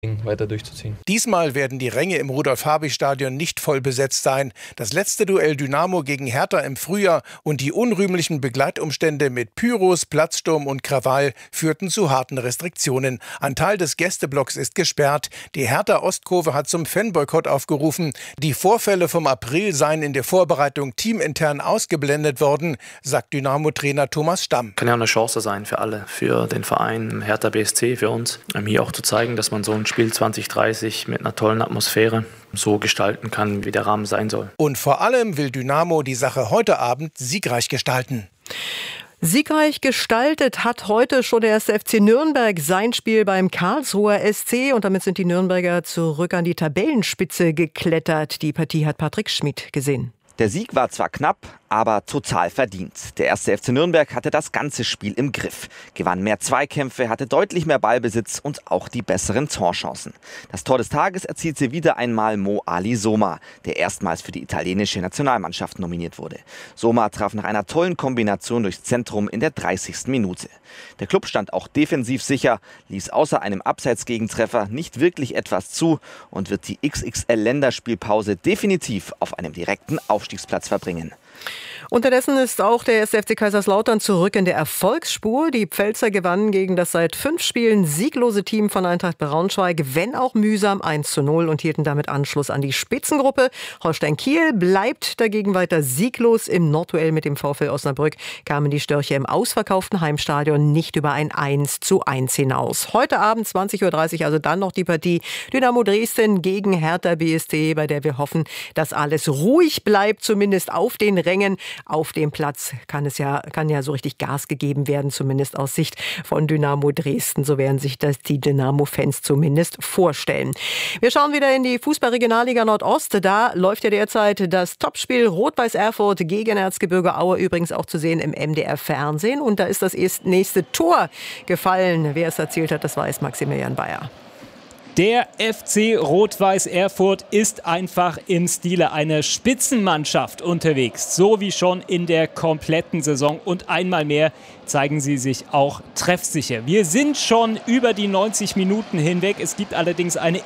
weiter durchzuziehen. Diesmal werden die Ränge im Rudolf-Habich-Stadion nicht voll besetzt sein. Das letzte Duell Dynamo gegen Hertha im Frühjahr und die unrühmlichen Begleitumstände mit Pyros, Platzsturm und Krawall führten zu harten Restriktionen. Ein Teil des Gästeblocks ist gesperrt. Die Hertha-Ostkurve hat zum Fanboykott aufgerufen. Die Vorfälle vom April seien in der Vorbereitung teamintern ausgeblendet worden, sagt Dynamo-Trainer Thomas Stamm. Kann ja auch eine Chance sein für alle, für den Verein, Hertha BSC, für uns, hier auch zu zeigen, dass man so ein Spiel 2030 mit einer tollen Atmosphäre so gestalten kann, wie der Rahmen sein soll. Und vor allem will Dynamo die Sache heute Abend siegreich gestalten. Siegreich gestaltet hat heute schon der 1. FC Nürnberg sein Spiel beim Karlsruher SC und damit sind die Nürnberger zurück an die Tabellenspitze geklettert. Die Partie hat Patrick Schmid gesehen. Der Sieg war zwar knapp, aber total verdient. Der 1. FC Nürnberg hatte das ganze Spiel im Griff, gewann mehr Zweikämpfe, hatte deutlich mehr Ballbesitz und auch die besseren Torchancen. Das Tor des Tages erzielte wieder einmal Mo Ali Soma, der erstmals für die italienische Nationalmannschaft nominiert wurde. Soma traf nach einer tollen Kombination durchs Zentrum in der 30. Minute. Der Klub stand auch defensiv sicher, ließ außer einem Abseitsgegentreffer nicht wirklich etwas zu und wird die XXL-Länderspielpause definitiv auf einem direkten Aufstiegsplatz verbringen. Unterdessen ist auch der 1. FC Kaiserslautern zurück in der Erfolgsspur. Die Pfälzer gewannen gegen das seit 5 Spielen sieglose Team von Eintracht Braunschweig, wenn auch mühsam 1:0 und hielten damit Anschluss an die Spitzengruppe. Holstein Kiel bleibt dagegen weiter sieglos. Im Nordduell mit dem VfL Osnabrück kamen die Störche im ausverkauften Heimstadion nicht über ein 1:1 hinaus. Heute Abend 20:30 Uhr also dann noch die Partie Dynamo Dresden gegen Hertha BSC, bei der wir hoffen, dass alles ruhig bleibt, zumindest auf den Rängen. Auf dem Platz kann ja so richtig Gas gegeben werden, zumindest aus Sicht von Dynamo Dresden. So werden sich das die Dynamo-Fans zumindest vorstellen. Wir schauen wieder in die Fußball-Regionalliga Nordost. Da läuft ja derzeit das Topspiel Rot-Weiß Erfurt gegen Erzgebirge Aue, übrigens auch zu sehen im MDR-Fernsehen. Und da ist das nächste Tor gefallen. Wer es erzielt hat, das weiß Maximilian Bayer. Der FC Rot-Weiß Erfurt ist einfach im Stile einer Spitzenmannschaft unterwegs, so wie schon in der kompletten Saison. Und einmal mehr zeigen sie sich auch treffsicher. Wir sind schon über die 90 Minuten hinweg. Es gibt allerdings eine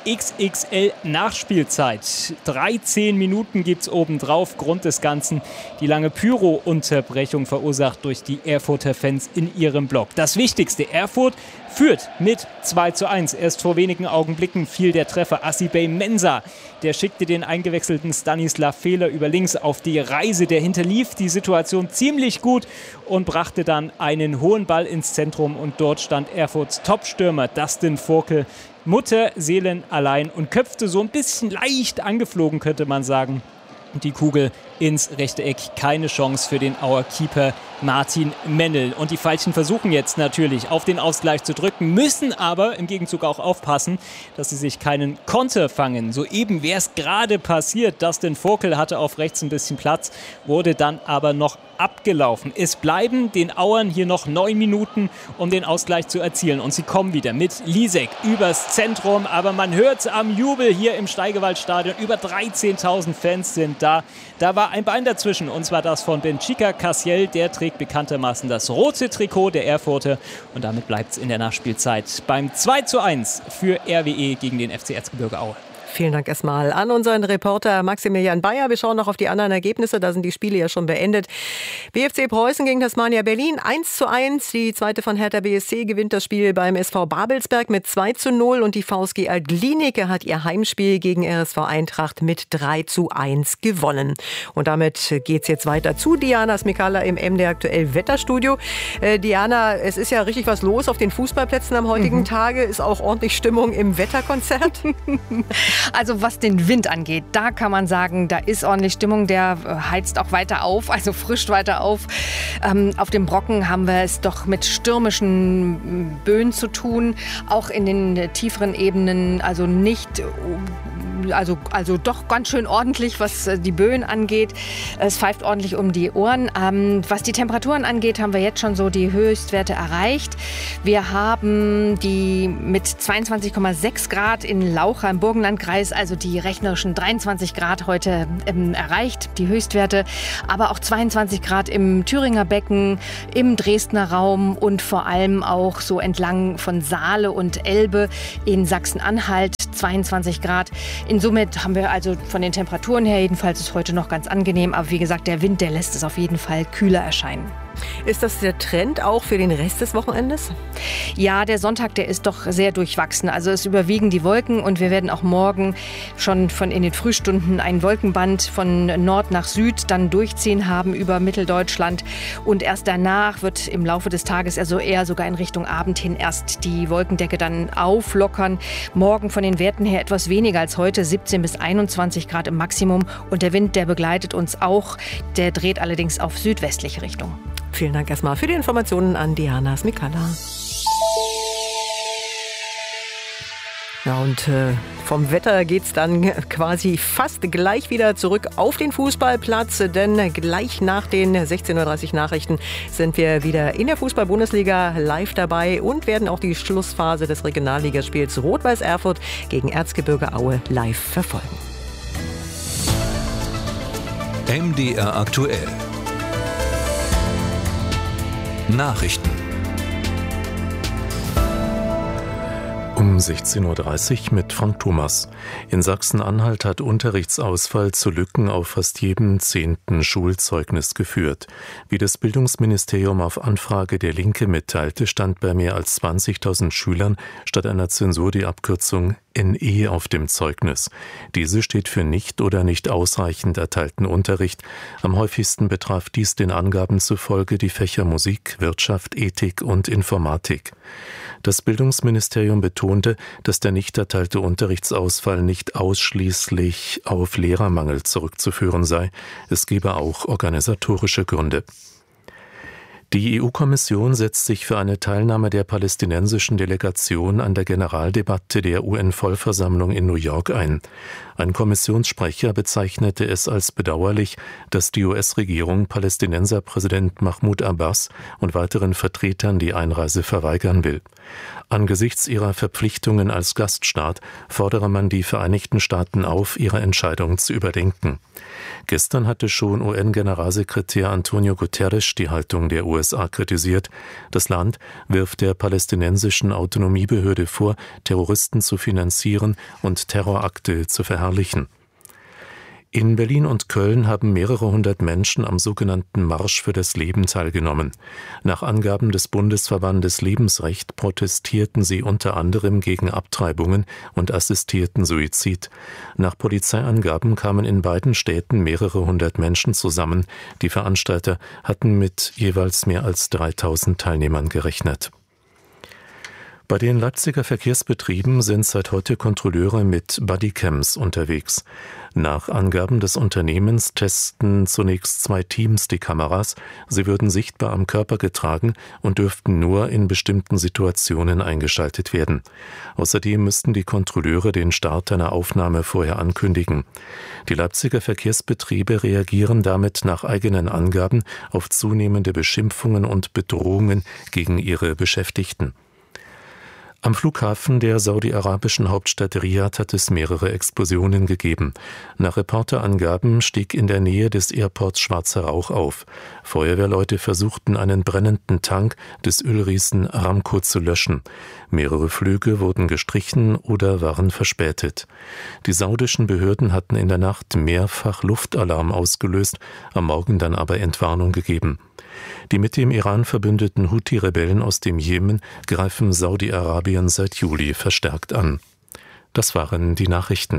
XXL-Nachspielzeit. 13 Minuten gibt es obendrauf. Grund des Ganzen die lange Pyro-Unterbrechung verursacht durch die Erfurter Fans in ihrem Block. Das Wichtigste, Erfurt führt mit 2:1. Erst vor wenigen Augenblicken fiel der Treffer. Asibey Mensah, der schickte den eingewechselten Stanislav Fehler über links auf die Reise. Der hinterlief die Situation ziemlich gut und brachte dann einen hohen Ball ins Zentrum. Und dort stand Erfurts Topstürmer Dustin Voelkel mutterseelenallein und köpfte so ein bisschen leicht angeflogen, könnte man sagen, die Kugel ins rechte Eck. Keine Chance für den Auer Keeper Martin Mennel. Und die Veilchen versuchen jetzt natürlich auf den Ausgleich zu drücken, müssen aber im Gegenzug auch aufpassen, dass sie sich keinen Konter fangen. Soeben wäre es gerade passiert. Dustin Voelkel hatte auf rechts ein bisschen Platz, wurde dann aber noch abgelaufen. Es bleiben den Auern hier noch 9 Minuten, um den Ausgleich zu erzielen. Und sie kommen wieder mit Lisek übers Zentrum. Aber man hört am Jubel hier im Steigewaldstadion. Über 13.000 Fans sind da. Da war ein Bein dazwischen, und zwar das von Benchika Cassiel. Der trägt bekanntermaßen das rote Trikot der Erfurter. Und damit bleibt es in der Nachspielzeit beim 2:1 für RWE gegen den FC Erzgebirge Aue. Vielen Dank erstmal an unseren Reporter Maximilian Bayer. Wir schauen noch auf die anderen Ergebnisse. Da sind die Spiele ja schon beendet. BFC Preußen gegen Tasmania Berlin 1:1. Die zweite von Hertha BSC gewinnt das Spiel beim SV Babelsberg mit 2:0. Und die VSG Altlinike hat ihr Heimspiel gegen RSV Eintracht mit 3:1 gewonnen. Und damit geht's jetzt weiter zu Diana Smikala im MDR aktuell Wetterstudio. Diana, es ist ja richtig was los auf den Fußballplätzen am heutigen Tage. Ist auch ordentlich Stimmung im Wetterkonzert. Also was den Wind angeht, da kann man sagen, da ist ordentlich Stimmung, der heizt auch weiter auf, also frischt weiter auf. Auf dem Brocken haben wir es doch mit stürmischen Böen zu tun, auch in den tieferen Ebenen, also nicht also doch ganz schön ordentlich, was die Böen angeht. Es pfeift ordentlich um die Ohren. Was die Temperaturen angeht, haben wir jetzt schon so die Höchstwerte erreicht. Wir haben die mit 22,6 Grad in Laucha im Burgenlandkreis, also die rechnerischen 23 Grad heute erreicht, die Höchstwerte. Aber auch 22 Grad im Thüringer Becken, im Dresdner Raum und vor allem auch so entlang von Saale und Elbe in Sachsen-Anhalt 22 Grad. In Summe haben wir also von den Temperaturen her jedenfalls ist heute noch ganz angenehm. Aber wie gesagt, der Wind, der lässt es auf jeden Fall kühler erscheinen. Ist das der Trend auch für den Rest des Wochenendes? Ja, der Sonntag, der ist doch sehr durchwachsen. Also es überwiegen die Wolken und wir werden auch morgen schon in den Frühstunden ein Wolkenband von Nord nach Süd dann durchziehen haben über Mitteldeutschland. Und erst danach wird im Laufe des Tages, also eher sogar in Richtung Abend hin, erst die Wolkendecke dann auflockern. Morgen von den Werten her etwas weniger als heute, 17 bis 21 Grad im Maximum. Und der Wind, der begleitet uns auch. Der dreht allerdings auf südwestliche Richtung. Vielen Dank erstmal für die Informationen an Diana Smikala. Ja, und vom Wetter geht's dann quasi fast gleich wieder zurück auf den Fußballplatz, denn gleich nach den 16:30 Uhr Nachrichten sind wir wieder in der Fußball-Bundesliga live dabei und werden auch die Schlussphase des Regionalligaspiels Rot-Weiß Erfurt gegen Erzgebirge Aue live verfolgen. MDR aktuell. Nachrichten. Um 16:30 Uhr mit Frank Thomas. In Sachsen-Anhalt hat Unterrichtsausfall zu Lücken auf fast jedem 10. Schulzeugnis geführt. Wie das Bildungsministerium auf Anfrage der Linke mitteilte, stand bei mehr als 20.000 Schülern statt einer Zensur die Abkürzung NE auf dem Zeugnis. Diese steht für nicht oder nicht ausreichend erteilten Unterricht. Am häufigsten betraf dies den Angaben zufolge die Fächer Musik, Wirtschaft, Ethik und Informatik. Das Bildungsministerium betonte, dass der nicht erteilte Unterrichtsausfall nicht ausschließlich auf Lehrermangel zurückzuführen sei. Es gebe auch organisatorische Gründe. Die EU-Kommission setzt sich für eine Teilnahme der palästinensischen Delegation an der Generaldebatte der UN-Vollversammlung in New York ein. Ein Kommissionssprecher bezeichnete es als bedauerlich, dass die US-Regierung Palästinenserpräsident Mahmoud Abbas und weiteren Vertretern die Einreise verweigern will. Angesichts ihrer Verpflichtungen als Gaststaat fordere man die Vereinigten Staaten auf, ihre Entscheidung zu überdenken. Gestern hatte schon UN-Generalsekretär Antonio Guterres die Haltung der USA kritisiert. Das Land wirft der palästinensischen Autonomiebehörde vor, Terroristen zu finanzieren und Terrorakte zu verherrlichen. In Berlin und Köln haben mehrere hundert Menschen am sogenannten Marsch für das Leben teilgenommen. Nach Angaben des Bundesverbandes Lebensrecht protestierten sie unter anderem gegen Abtreibungen und assistierten Suizid. Nach Polizeiangaben kamen in beiden Städten mehrere hundert Menschen zusammen. Die Veranstalter hatten mit jeweils mehr als 3.000 Teilnehmern gerechnet. Bei den Leipziger Verkehrsbetrieben sind seit heute Kontrolleure mit Bodycams unterwegs. Nach Angaben des Unternehmens testen zunächst 2 Teams die Kameras. Sie würden sichtbar am Körper getragen und dürften nur in bestimmten Situationen eingeschaltet werden. Außerdem müssten die Kontrolleure den Start einer Aufnahme vorher ankündigen. Die Leipziger Verkehrsbetriebe reagieren damit nach eigenen Angaben auf zunehmende Beschimpfungen und Bedrohungen gegen ihre Beschäftigten. Am Flughafen der saudi-arabischen Hauptstadt Riad hat es mehrere Explosionen gegeben. Nach Reporterangaben stieg in der Nähe des Airports schwarzer Rauch auf. Feuerwehrleute versuchten, einen brennenden Tank des Ölriesen Aramco zu löschen. Mehrere Flüge wurden gestrichen oder waren verspätet. Die saudischen Behörden hatten in der Nacht mehrfach Luftalarm ausgelöst, am Morgen dann aber Entwarnung gegeben. Die mit dem Iran verbündeten Houthi-Rebellen aus dem Jemen greifen Saudi-Arabien seit Juli verstärkt an. Das waren die Nachrichten.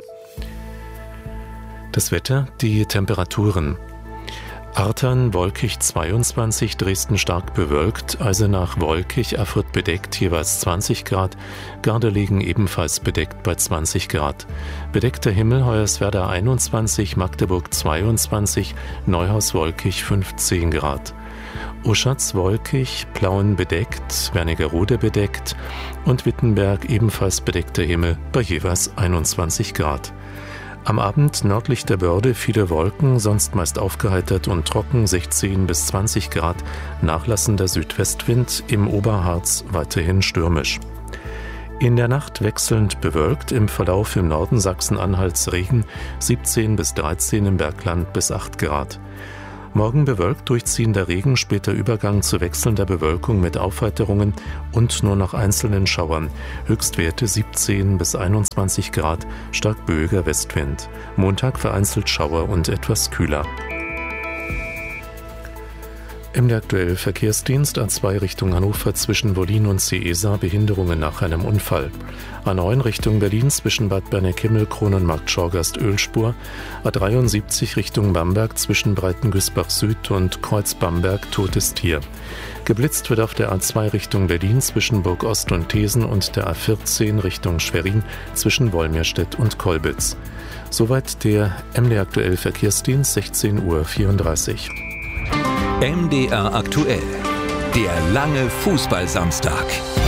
Das Wetter, die Temperaturen. Artern wolkig 22, Dresden stark bewölkt, Eisenach wolkig, Erfurt bedeckt, jeweils 20 Grad, Gardelegen ebenfalls bedeckt bei 20 Grad. Bedeckter Himmel, Hoyerswerda 21, Magdeburg 22, Neuhaus wolkig 15 Grad. Oschatz wolkig, Plauen bedeckt, Wernigerode bedeckt und Wittenberg ebenfalls bedeckter Himmel bei jeweils 21 Grad. Am Abend nördlich der Börde viele Wolken, sonst meist aufgeheitert und trocken, 16 bis 20 Grad, nachlassender Südwestwind, im Oberharz weiterhin stürmisch. In der Nacht wechselnd bewölkt, im Verlauf im Norden Sachsen-Anhalts Regen, 17 bis 13 im Bergland bis 8 Grad. Morgen bewölkt, durchziehender Regen, später Übergang zu wechselnder Bewölkung mit Aufheiterungen und nur noch einzelnen Schauern. Höchstwerte 17 bis 21 Grad, stark böiger Westwind. Montag vereinzelt Schauer und etwas kühler. Im aktuellen Verkehrsdienst A2 Richtung Hannover zwischen Wollin und Seesa Behinderungen nach einem Unfall. A9 Richtung Berlin zwischen Bad Berneck-Himmel, Kronenmarkt, Schorgast, Ölspur. A73 Richtung Bamberg zwischen Breitengüßbach Süd und Kreuz Bamberg, totes Tier. Geblitzt wird auf der A2 Richtung Berlin zwischen Burg Ost und Thesen und der A14 Richtung Schwerin zwischen Wolmirstedt und Kolbitz. Soweit der MDR aktuell Verkehrsdienst, 16:34 Uhr. MDR aktuell. Der lange Fußballsamstag.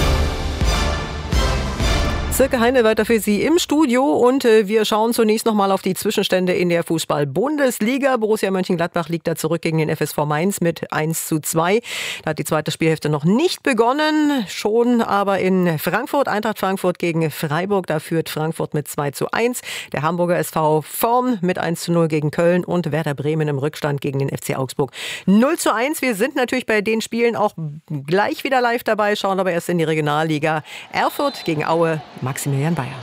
Silke Heine weiter für Sie im Studio und wir schauen zunächst nochmal auf die Zwischenstände in der Fußball-Bundesliga. Borussia Mönchengladbach liegt da zurück gegen den FSV Mainz mit 1:2. Da hat die zweite Spielhälfte noch nicht begonnen, schon aber in Frankfurt, Eintracht Frankfurt gegen Freiburg, da führt Frankfurt mit 2:1. Der Hamburger SV Vorm mit 1:0 gegen Köln und Werder Bremen im Rückstand gegen den FC Augsburg 0:1. Wir sind natürlich bei den Spielen auch gleich wieder live dabei, schauen aber erst in die Regionalliga. Erfurt gegen Aue, Maximilian Bayer.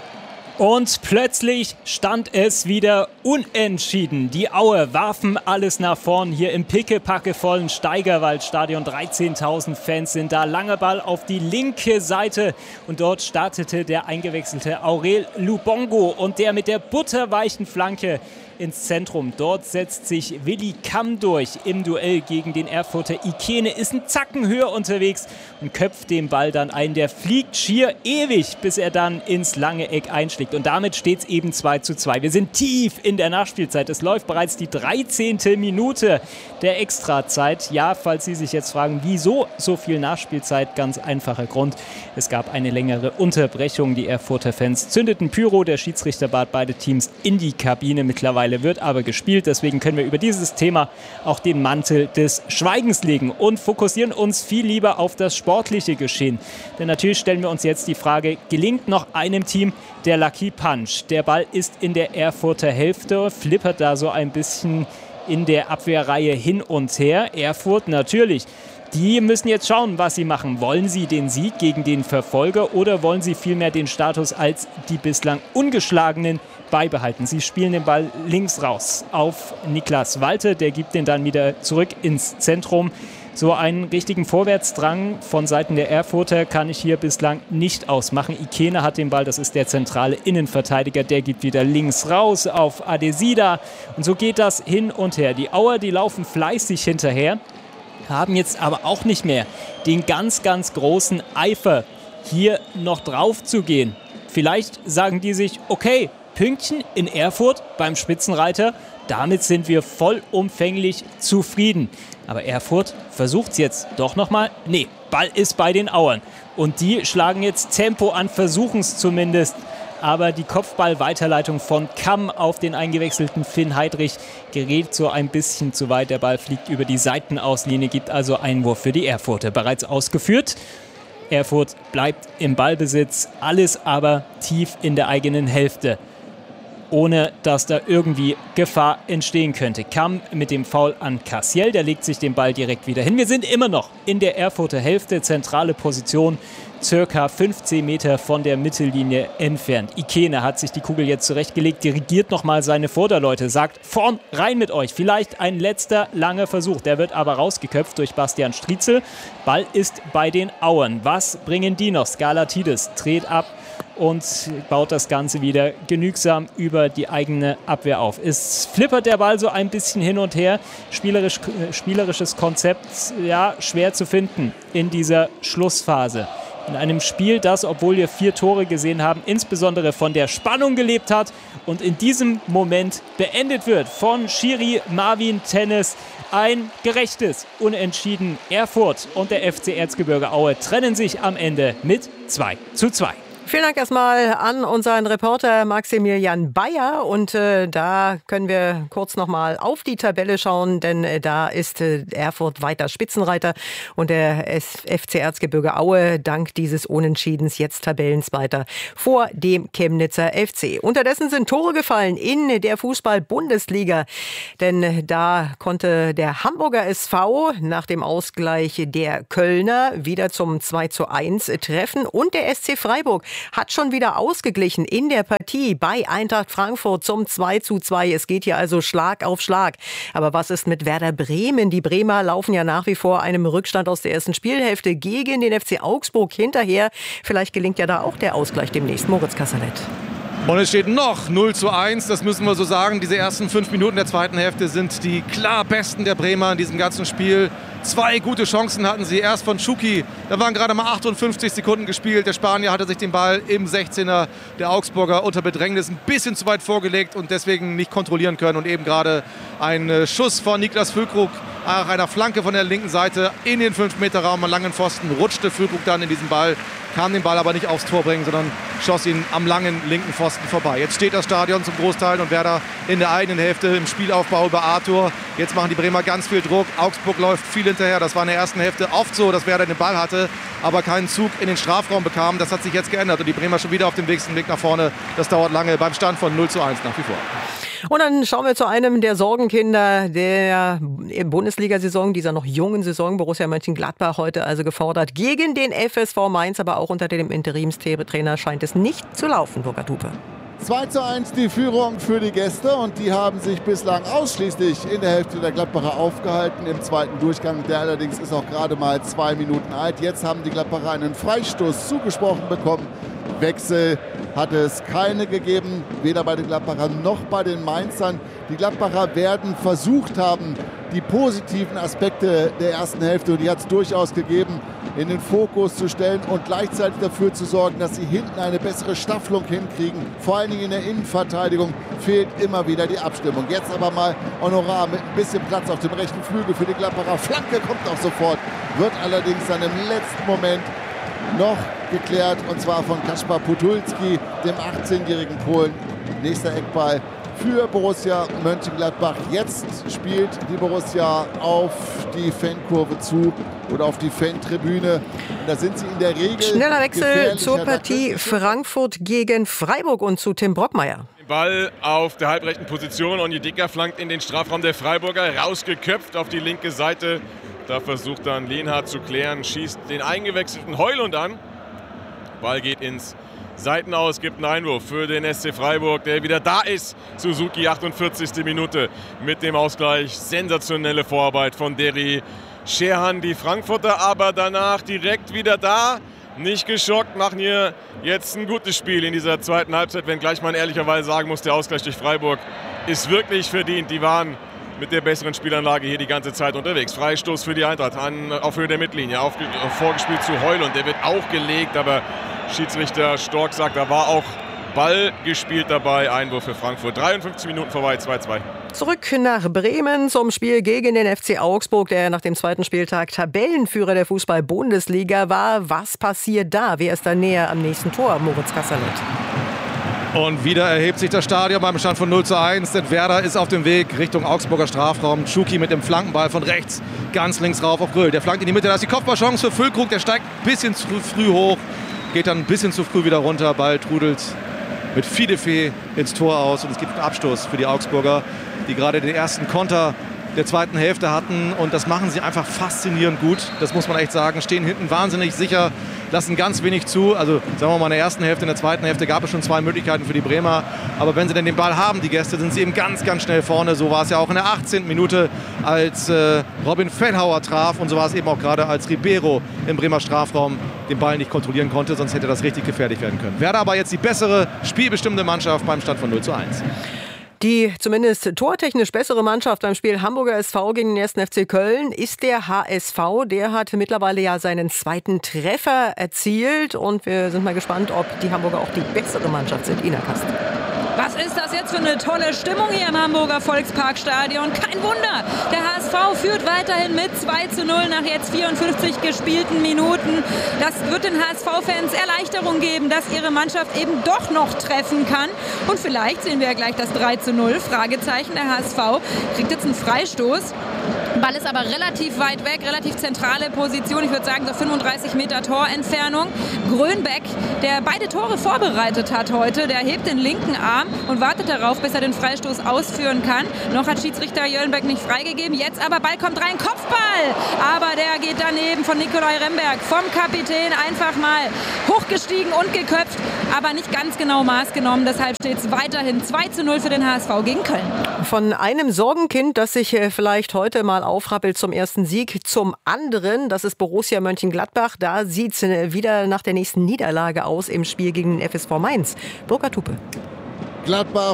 Und plötzlich stand es wieder unentschieden. Die Aue warfen alles nach vorn hier im pickepackevollen Steigerwaldstadion. 13.000 Fans sind da. Langer Ball auf die linke Seite. Und dort startete der eingewechselte Aurel Lubongo. Und der mit der butterweichen Flanke ins Zentrum. Dort setzt sich Willi Kamm durch im Duell gegen den Erfurter Ikene, ist einen Zacken höher unterwegs und köpft den Ball dann ein. Der fliegt schier ewig, bis er dann ins lange Eck einschlägt. Und damit steht es eben 2:2. Wir sind tief in der Nachspielzeit. Es läuft bereits die 13. Minute der Extrazeit. Ja, falls Sie sich jetzt fragen, wieso so viel Nachspielzeit? Ganz einfacher Grund. Es gab eine längere Unterbrechung. Die Erfurter Fans zündeten Pyro. Der Schiedsrichter bat beide Teams in die Kabine. Mittlerweile wird aber gespielt. Deswegen können wir über dieses Thema auch den Mantel des Schweigens legen und fokussieren uns viel lieber auf das sportliche Geschehen. Denn natürlich stellen wir uns jetzt die Frage, gelingt noch einem Team der Lucky Punch? Der Ball ist in der Erfurter Hälfte, flippert da so ein bisschen in der Abwehrreihe hin und her. Erfurt natürlich. Die müssen jetzt schauen, was sie machen. Wollen sie den Sieg gegen den Verfolger oder wollen sie vielmehr den Status als die bislang Ungeschlagenen beibehalten? Sie spielen den Ball links raus auf Niklas Walter. Der gibt den dann wieder zurück ins Zentrum. So einen richtigen Vorwärtsdrang von Seiten der Erfurter kann ich hier bislang nicht ausmachen. Ikene hat den Ball, das ist der zentrale Innenverteidiger. Der gibt wieder links raus auf Adesida. Und so geht das hin und her. Die Auer, die laufen fleißig hinterher, haben jetzt aber auch nicht mehr den ganz, ganz großen Eifer, hier noch drauf zu gehen. Vielleicht sagen die sich, okay, Pünktchen in Erfurt beim Spitzenreiter, damit sind wir vollumfänglich zufrieden. Aber Erfurt versucht es jetzt doch nochmal. Nee, Ball ist bei den Auern. Und die schlagen jetzt Tempo an, versuchen es zumindest. Aber die Kopfball-Weiterleitung von Kamm auf den eingewechselten Finn Heidrich gerät so ein bisschen zu weit. Der Ball fliegt über die Seitenauslinie, gibt also Einwurf für die Erfurter. Bereits ausgeführt. Erfurt bleibt im Ballbesitz, alles aber tief in der eigenen Hälfte, ohne dass da irgendwie Gefahr entstehen könnte. Kamm mit dem Foul an Cassiel, der legt sich den Ball direkt wieder hin. Wir sind immer noch in der Erfurter Hälfte, zentrale Position, circa 15 Meter von der Mittellinie entfernt. Ikene hat sich die Kugel jetzt zurechtgelegt, dirigiert nochmal seine Vorderleute, sagt, vorn rein mit euch. Vielleicht ein letzter langer Versuch. Der wird aber rausgeköpft durch Bastian Striezel. Ball ist bei den Auern. Was bringen die noch? Skalatides dreht ab und baut das Ganze wieder genügsam über die eigene Abwehr auf. Es flippert der Ball so ein bisschen hin und her. Spielerisches Konzept, ja, schwer zu finden in dieser Schlussphase. In einem Spiel, das, obwohl wir 4 Tore gesehen haben, insbesondere von der Spannung gelebt hat und in diesem Moment beendet wird von Schiri Marvin Tennis. Ein gerechtes Unentschieden. Erfurt und der FC Erzgebirge Aue trennen sich am Ende mit 2:2. Vielen Dank erstmal an unseren Reporter Maximilian Bayer. Und da können wir kurz nochmal auf die Tabelle schauen, denn da ist Erfurt weiter Spitzenreiter und der FC Erzgebirge Aue dank dieses Unentschiedens jetzt Tabellenzweiter vor dem Chemnitzer FC. Unterdessen sind Tore gefallen in der Fußball-Bundesliga, denn da konnte der Hamburger SV nach dem Ausgleich der Kölner wieder zum 2:1 treffen und der SC Freiburg hat schon wieder ausgeglichen in der Partie bei Eintracht Frankfurt zum 2:2. Es geht hier also Schlag auf Schlag. Aber was ist mit Werder Bremen? Die Bremer laufen ja nach wie vor einem Rückstand aus der ersten Spielhälfte gegen den FC Augsburg hinterher. Vielleicht gelingt ja da auch der Ausgleich demnächst. Moritz Kasserlet. Und es steht noch 0:1, das müssen wir so sagen. Diese ersten 5 Minuten der zweiten Hälfte sind die klar besten der Bremer in diesem ganzen Spiel. 2 gute Chancen hatten sie, erst von Schuki, da waren gerade mal 58 Sekunden gespielt. Der Spanier hatte sich den Ball im 16er der Augsburger unter Bedrängnis ein bisschen zu weit vorgelegt und deswegen nicht kontrollieren können. Und eben gerade ein Schuss von Niklas Füllkrug nach einer Flanke von der linken Seite in den 5-Meter-Raum am langen Pfosten, rutschte Füllkrug dann in diesen Ball, kann den Ball aber nicht aufs Tor bringen, sondern schoss ihn am langen linken Pfosten vorbei. Jetzt steht das Stadion zum Großteil und Werder in der eigenen Hälfte im Spielaufbau über Arthur. Jetzt machen die Bremer ganz viel Druck. Augsburg läuft viel hinterher. Das war in der ersten Hälfte oft so, dass Werder den Ball hatte, aber keinen Zug in den Strafraum bekam. Das hat sich jetzt geändert und die Bremer schon wieder auf dem Weg nach vorne. Das dauert lange beim Stand von 0:1 nach wie vor. Und dann schauen wir zu einem der Sorgenkinder der Bundesliga-Saison, dieser noch jungen Saison. Borussia Mönchengladbach heute also gefordert gegen den FSV Mainz, aber auch unter dem Interimstrainer scheint es nicht zu laufen, Burkhard Hupe. 2:1 die Führung für die Gäste und die haben sich bislang ausschließlich in der Hälfte der Gladbacher aufgehalten. Im zweiten Durchgang, der allerdings ist auch gerade mal 2 Minuten alt. Jetzt haben die Gladbacher einen Freistoß zugesprochen bekommen. Wechsel hat es keine gegeben, weder bei den Gladbachern noch bei den Mainzern. Die Gladbacher werden versucht haben, die positiven Aspekte der ersten Hälfte, und die hat es durchaus gegeben, in den Fokus zu stellen und gleichzeitig dafür zu sorgen, dass sie hinten eine bessere Staffelung hinkriegen. Vor allen Dingen in der Innenverteidigung fehlt immer wieder die Abstimmung. Jetzt aber mal Honorar mit ein bisschen Platz auf dem rechten Flügel für die Gladbacher. Flanke kommt auch sofort, wird allerdings dann im letzten Moment noch geklärt, und zwar von Kaspar Podolski, dem 18-jährigen Polen. Nächster Eckball für Borussia Mönchengladbach. Jetzt spielt die Borussia auf die Fankurve zu oder auf die Fantribüne. Da sind sie in der Regel. Schneller Wechsel zur Partie Frankfurt gegen Freiburg und zu Tim Brockmeier. Ball auf der halbrechten Position. Onyedika flankt in den Strafraum der Freiburger. Rausgeköpft auf die linke Seite. Da versucht dann Lienhardt zu klären, schießt den eingewechselten Heulund an. Ball geht ins Seitenaus, gibt einen Einwurf für den SC Freiburg, der wieder da ist. Suzuki, 48. Minute mit dem Ausgleich. Sensationelle Vorarbeit von Deri Scherhan. Die Frankfurter aber danach direkt wieder da. Nicht geschockt, machen hier jetzt ein gutes Spiel in dieser zweiten Halbzeit, wenngleich man ehrlicherweise sagen muss, der Ausgleich durch Freiburg ist wirklich verdient. Die waren mit der besseren Spielanlage hier die ganze Zeit unterwegs. Freistoß für die Eintracht auf Höhe der Mittellinie. Vorgespielt zu Heulund. Der wird auch gelegt, aber Schiedsrichter Stork sagt, da war auch Ball gespielt dabei. Einwurf für Frankfurt. 53 Minuten vorbei, 2:2. Zurück nach Bremen zum Spiel gegen den FC Augsburg, der nach dem zweiten Spieltag Tabellenführer der Fußball-Bundesliga war. Was passiert da? Wer ist da näher am nächsten Tor? Moritz Kasserlet. Und wieder erhebt sich das Stadion beim Stand von 0:1. Denn Werder ist auf dem Weg Richtung Augsburger Strafraum. Schuki mit dem Flankenball von rechts, ganz links rauf auf Gröll. Der flankt in die Mitte, da ist die Kopfballchance für Füllkrug. Der steigt ein bisschen zu früh hoch, geht dann ein bisschen zu früh wieder runter. Ball trudelt mit Fidefee ins Tor aus. Und es gibt einen Abstoß für die Augsburger, die gerade den ersten Konter der zweiten Hälfte hatten. Und das machen sie einfach faszinierend gut. Das muss man echt sagen. Stehen hinten wahnsinnig sicher, lassen ganz wenig zu. Also sagen wir mal, in der ersten Hälfte, in der zweiten Hälfte gab es schon 2 Möglichkeiten für die Bremer. Aber wenn sie denn den Ball haben, die Gäste, sind sie eben ganz, ganz schnell vorne. So war es ja auch in der 18. Minute, als Robin Fellhauer traf. Und so war es eben auch gerade, als Ribeiro im Bremer Strafraum den Ball nicht kontrollieren konnte. Sonst hätte das richtig gefährlich werden können. Werder aber jetzt die bessere, spielbestimmende Mannschaft beim Stand von 0:1. Die zumindest tortechnisch bessere Mannschaft beim Spiel Hamburger SV gegen den 1. FC Köln ist der HSV. Der hat mittlerweile ja seinen 2. Treffer erzielt. Und wir sind mal gespannt, ob die Hamburger auch die bessere Mannschaft sind. Ina Kast. Was ist das jetzt für eine tolle Stimmung hier im Hamburger Volksparkstadion? Kein Wunder, der HSV führt weiterhin mit 2:0 nach jetzt 54 gespielten Minuten. Das wird den HSV-Fans Erleichterung geben, dass ihre Mannschaft eben doch noch treffen kann. Und vielleicht sehen wir ja gleich das 3:0. Fragezeichen, der HSV kriegt jetzt einen Freistoß. Ball ist aber relativ weit weg, relativ zentrale Position. Ich würde sagen, so 35 Meter Torentfernung. Grönbeck, der beide Tore vorbereitet hat heute, der hebt den linken Arm und wartet darauf, bis er den Freistoß ausführen kann. Noch hat Schiedsrichter Jöllenbeck nicht freigegeben. Jetzt aber Ball kommt rein, Kopfball! Aber der geht daneben von Nikolai Remberg, vom Kapitän einfach mal hochgestiegen und geköpft, aber nicht ganz genau Maß genommen. Deshalb steht es weiterhin 2:0 für den HSV gegen Köln. Von einem Sorgenkind, das sich vielleicht heute mal aufrappelt zum ersten Sieg, zum anderen, das ist Borussia Mönchengladbach. Da sieht es wieder nach der nächsten Niederlage aus im Spiel gegen den FSV Mainz. Burkhard Hupe. Gladbach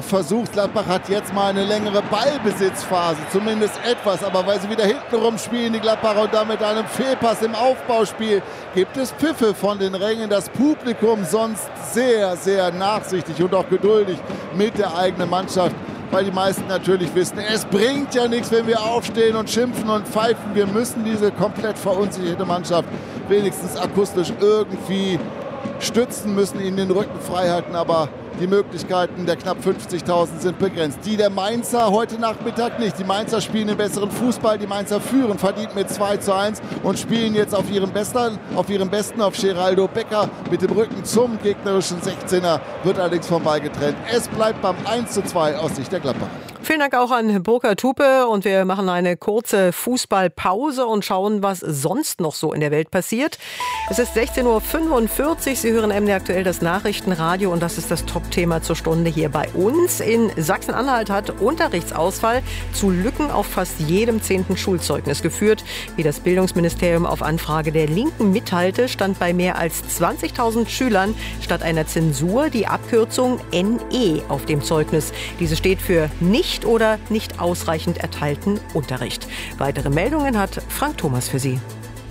hat jetzt mal eine längere Ballbesitzphase, zumindest etwas. Aber weil sie wieder hintenrum spielen, die Gladbacher, und damit einem Fehlpass im Aufbauspiel, gibt es Pfiffe von den Rängen. Das Publikum sonst sehr, sehr nachsichtig und auch geduldig mit der eigenen Mannschaft. Weil die meisten natürlich wissen, es bringt ja nichts, wenn wir aufstehen und schimpfen und pfeifen. Wir müssen diese komplett verunsicherte Mannschaft wenigstens akustisch irgendwie stützen, müssen ihnen den Rücken frei halten. Aber die Möglichkeiten der knapp 50.000 sind begrenzt. Die der Mainzer heute Nachmittag nicht. Die Mainzer spielen den besseren Fußball. Die Mainzer führen verdient mit 2:1 und spielen jetzt auf ihrem Besten, auf Geraldo Becker mit dem Rücken zum gegnerischen 16er, wird allerdings vom Ball getrennt. Es bleibt beim 1:2 aus Sicht der Gladbacher. Vielen Dank auch an Burkhard Hupe und wir machen eine kurze Fußballpause und schauen, was sonst noch so in der Welt passiert. Es ist 16:45 Uhr. Sie hören MDR aktuell das Nachrichtenradio und das ist das Top-Thema zur Stunde hier bei uns. In Sachsen-Anhalt hat Unterrichtsausfall zu Lücken auf fast jedem 10. Schulzeugnis geführt. Wie das Bildungsministerium auf Anfrage der Linken mitteilte, stand bei mehr als 20.000 Schülern statt einer Zensur die Abkürzung NE auf dem Zeugnis. Diese steht für nicht oder nicht ausreichend erteilten Unterricht. Weitere Meldungen hat Frank Thomas für Sie.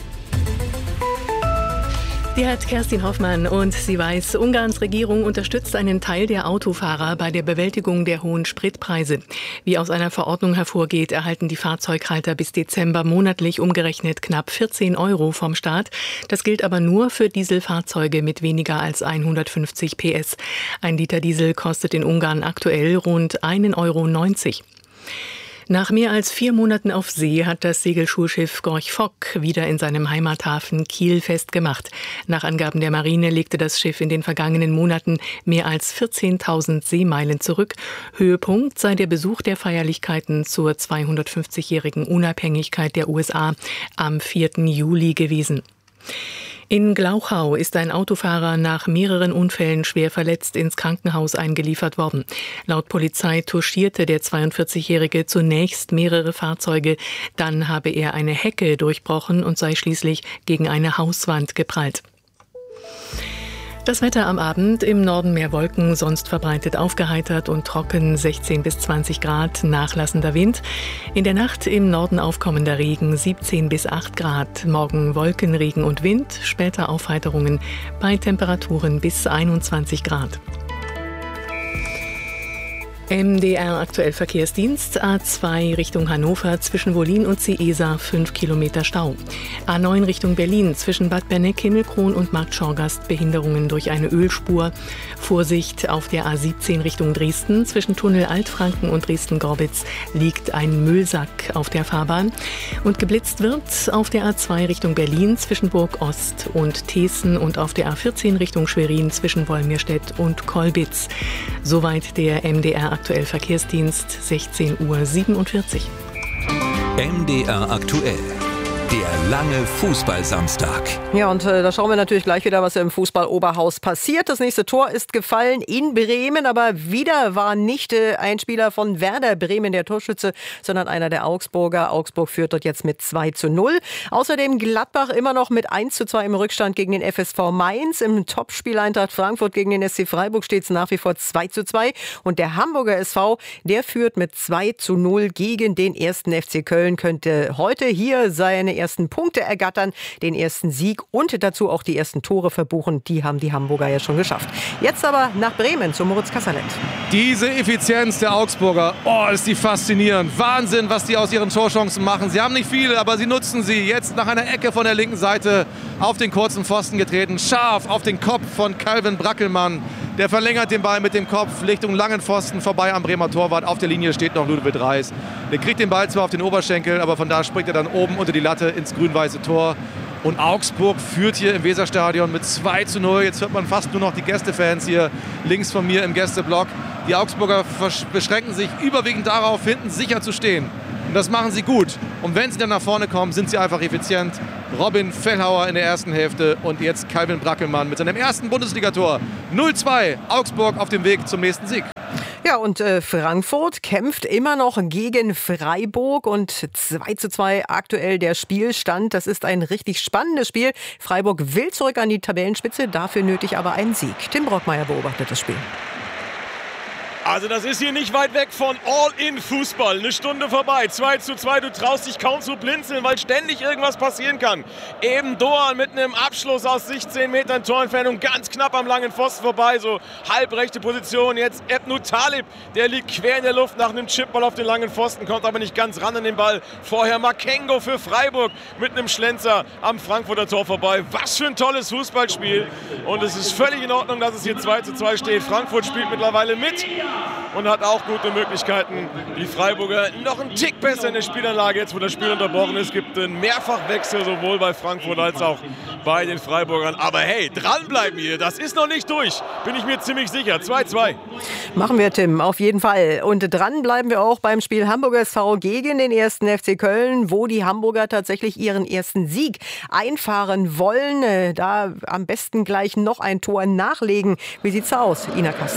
Die hat Kerstin Hoffmann und sie weiß, Ungarns Regierung unterstützt einen Teil der Autofahrer bei der Bewältigung der hohen Spritpreise. Wie aus einer Verordnung hervorgeht, erhalten die Fahrzeughalter bis Dezember monatlich umgerechnet knapp 14 € vom Staat. Das gilt aber nur für Dieselfahrzeuge mit weniger als 150 PS. Ein Liter Diesel kostet in Ungarn aktuell rund 1,90 €. Nach mehr als 4 Monaten auf See hat das Segelschulschiff Gorch Fock wieder in seinem Heimathafen Kiel festgemacht. Nach Angaben der Marine legte das Schiff in den vergangenen Monaten mehr als 14.000 Seemeilen zurück. Höhepunkt sei der Besuch der Feierlichkeiten zur 250-jährigen Unabhängigkeit der USA am 4. Juli gewesen. In Glauchau ist ein Autofahrer nach mehreren Unfällen schwer verletzt ins Krankenhaus eingeliefert worden. Laut Polizei touchierte der 42-Jährige zunächst mehrere Fahrzeuge. Dann habe er eine Hecke durchbrochen und sei schließlich gegen eine Hauswand geprallt. Das Wetter am Abend: im Norden mehr Wolken, sonst verbreitet aufgeheitert und trocken, 16 bis 20 Grad, nachlassender Wind. In der Nacht im Norden aufkommender Regen, 17 bis 8 Grad. Morgen Wolken, Regen und Wind, später Aufheiterungen bei Temperaturen bis 21 Grad. MDR aktuell Verkehrsdienst. A2 Richtung Hannover zwischen Wollin und Ciesa 5 Kilometer Stau. A9 Richtung Berlin zwischen Bad Berneck, Himmelkron und Markt Schorgast Behinderungen durch eine Ölspur. Vorsicht auf der A17 Richtung Dresden zwischen Tunnel Altfranken und Dresden-Gorbitz liegt ein Müllsack auf der Fahrbahn. Und geblitzt wird auf der A2 Richtung Berlin zwischen Burg Ost und Teessen und auf der A14 Richtung Schwerin zwischen Wolmirstedt und Kolbitz. Soweit der MDR aktuell Verkehrsdienst, 16:47 Uhr. MDR aktuell. Der lange Fußballsamstag. Ja, und da schauen wir natürlich gleich wieder, was im Fußball-Oberhaus passiert. Das nächste Tor ist gefallen in Bremen, aber wieder war nicht ein Spieler von Werder Bremen der Torschütze, sondern einer der Augsburger. Augsburg führt dort jetzt mit 2:0. Außerdem Gladbach immer noch mit 1:2 im Rückstand gegen den FSV Mainz. Im Topspiel Eintracht Frankfurt gegen den SC Freiburg steht es nach wie vor 2:2. Und der Hamburger SV, der führt mit 2:0 gegen den 1. FC Köln, könnte heute hier seine ersten Punkte ergattern, den ersten Sieg und dazu auch die ersten Tore verbuchen. Die haben die Hamburger ja schon geschafft. Jetzt aber nach Bremen zu Moritz Kasserlet. Diese Effizienz der Augsburger, ist die faszinierend. Wahnsinn, was die aus ihren Torchancen machen. Sie haben nicht viele, aber sie nutzen sie. Jetzt nach einer Ecke von der linken Seite auf den kurzen Pfosten getreten. Scharf auf den Kopf von Calvin Brackelmann. Der verlängert den Ball mit dem Kopf Richtung langen Pfosten vorbei am Bremer Torwart. Auf der Linie steht noch Ludovic Reis. Der kriegt den Ball zwar auf den Oberschenkel, aber von da springt er dann oben unter die Latte ins grün-weiße Tor. Und Augsburg führt hier im Weserstadion mit 2:0. Jetzt hört man fast nur noch die Gästefans hier links von mir im Gästeblock. Die Augsburger beschränken sich überwiegend darauf, hinten sicher zu stehen. Und das machen sie gut. Und wenn sie dann nach vorne kommen, sind sie einfach effizient. Robin Fellhauer in der ersten Hälfte und jetzt Calvin Brackelmann mit seinem ersten Bundesligator. 0:2, Augsburg auf dem Weg zum nächsten Sieg. Ja, und Frankfurt kämpft immer noch gegen Freiburg und 2:2 aktuell der Spielstand. Das ist ein richtig spannendes Spiel. Freiburg will zurück an die Tabellenspitze, dafür nötig aber einen Sieg. Tim Brockmeier beobachtet das Spiel. Also das ist hier nicht weit weg von All-in-Fußball. Eine Stunde vorbei, 2:2. Du traust dich kaum zu blinzeln, weil ständig irgendwas passieren kann. Eben Doan mit einem Abschluss aus 16 Metern Torentfernung, ganz knapp am langen Pfosten vorbei, so halbrechte Position. Jetzt Ebnu Talib, der liegt quer in der Luft nach einem Chipball auf den langen Pfosten, kommt aber nicht ganz ran an den Ball. Vorher Makengo für Freiburg mit einem Schlenzer am Frankfurter Tor vorbei. Was für ein tolles Fußballspiel. Und es ist völlig in Ordnung, dass es hier 2:2 steht. Frankfurt spielt mittlerweile mit und hat auch gute Möglichkeiten. Die Freiburger noch einen Tick besser in der Spielanlage, jetzt wo das Spiel unterbrochen ist. Es gibt einen Mehrfachwechsel sowohl bei Frankfurt als auch bei den Freiburgern. Aber hey, dranbleiben hier, das ist noch nicht durch, bin ich mir ziemlich sicher. 2:2. Machen wir, Tim, auf jeden Fall. Und dran bleiben wir auch beim Spiel Hamburger SV gegen den 1. FC Köln, wo die Hamburger tatsächlich ihren ersten Sieg einfahren wollen. Da am besten gleich noch ein Tor nachlegen. Wie sieht's aus, Ina Kast?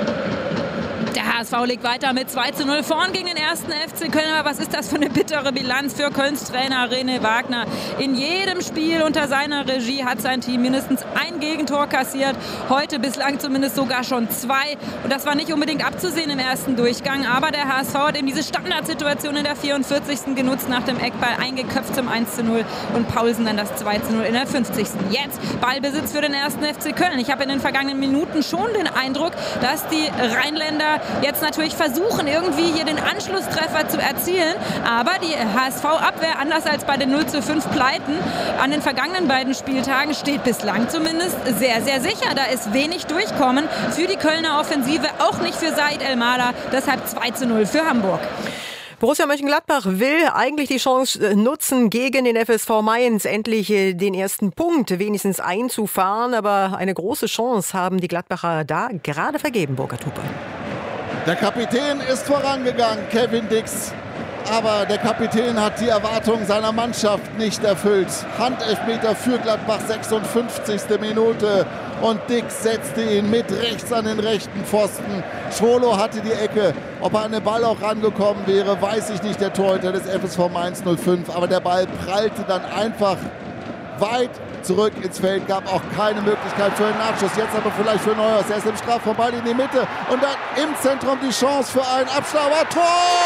Der HSV liegt weiter mit 2:0 vorn gegen den 1. FC Köln. Aber was ist das für eine bittere Bilanz für Kölns Trainer René Wagner? In jedem Spiel unter seiner Regie hat sein Team mindestens ein Gegentor kassiert. Heute bislang zumindest sogar schon 2. Und das war nicht unbedingt abzusehen im ersten Durchgang. Aber der HSV hat eben diese Standardsituation in der 44. genutzt, nach dem Eckball eingeköpft zum 1:0 und Paulsen dann das 2:0 in der 50. Jetzt Ballbesitz für den 1. FC Köln. Ich habe in den vergangenen Minuten schon den Eindruck, dass die Rheinländer jetzt natürlich versuchen, irgendwie hier den Anschlusstreffer zu erzielen. Aber die HSV-Abwehr, anders als bei den 0:5 Pleiten an den vergangenen beiden Spieltagen, steht bislang zumindest sehr, sehr sicher. Da ist wenig Durchkommen für die Kölner Offensive, auch nicht für Said El-Mala. Deshalb 2:0 für Hamburg. Borussia Mönchengladbach will eigentlich die Chance nutzen, gegen den FSV Mainz endlich den ersten Punkt wenigstens einzufahren. Aber eine große Chance haben die Gladbacher da gerade vergeben, Burkhard Hupe. Der Kapitän ist vorangegangen, Kevin Dix. Aber der Kapitän hat die Erwartungen seiner Mannschaft nicht erfüllt. Handelfmeter für Gladbach, 56. Minute. Und Dix setzte ihn mit rechts an den rechten Pfosten. Schwolo hatte die Ecke. Ob er an den Ball auch rangekommen wäre, weiß ich nicht, der Torhüter des FSV Mainz 05. Aber der Ball prallte dann einfach weit zurück ins Feld, gab auch keine Möglichkeit für einen Nachschuss. Jetzt aber vielleicht für Neuhaus. Er ist im Strafraum, in die Mitte und dann im Zentrum die Chance für einen Abschlauer. Tor!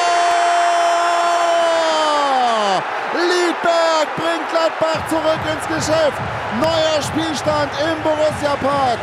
Liedberg bringt Gladbach zurück ins Geschäft. Neuer Spielstand im Borussia-Park.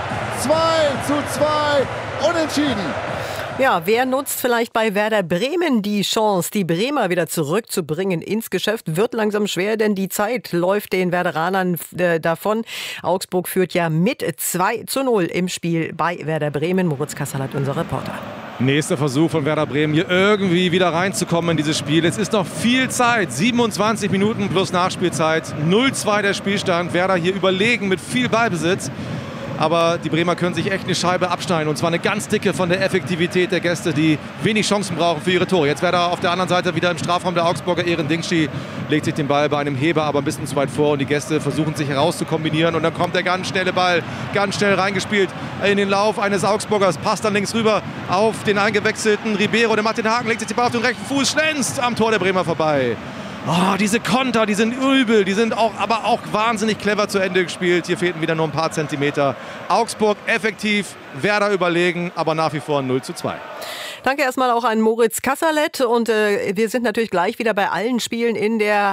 2:2, unentschieden. Ja, wer nutzt vielleicht bei Werder Bremen die Chance, die Bremer wieder zurückzubringen ins Geschäft? Wird langsam schwer, denn die Zeit läuft den Werderanern davon. Augsburg führt ja mit 2:0 im Spiel bei Werder Bremen. Moritz Kasserlet, unser Reporter. Nächster Versuch von Werder Bremen, hier irgendwie wieder reinzukommen in dieses Spiel. Es ist noch viel Zeit, 27 Minuten plus Nachspielzeit. 0:2 der Spielstand, Werder hier überlegen mit viel Ballbesitz. Aber die Bremer können sich echt eine Scheibe abschneiden. Und zwar eine ganz dicke von der Effektivität der Gäste, die wenig Chancen brauchen für ihre Tore. Jetzt wäre da auf der anderen Seite wieder im Strafraum der Augsburger. Ehren Dingschi legt sich den Ball bei einem Heber aber ein bisschen zu weit vor. Und die Gäste versuchen sich herauszukombinieren. Und dann kommt der ganz schnelle Ball, ganz schnell reingespielt in den Lauf eines Augsburgers. Passt dann links rüber auf den eingewechselten Ribeiro. Der macht den Haken, legt sich den Ball auf den rechten Fuß, schlänzt am Tor der Bremer vorbei. Oh, diese Konter, die sind übel, die sind aber auch wahnsinnig clever zu Ende gespielt. Hier fehlten wieder nur ein paar Zentimeter. Augsburg effektiv, Werder überlegen, aber nach wie vor 0:2. Danke erstmal auch an Moritz Kasserlet und wir sind natürlich gleich wieder bei allen Spielen in der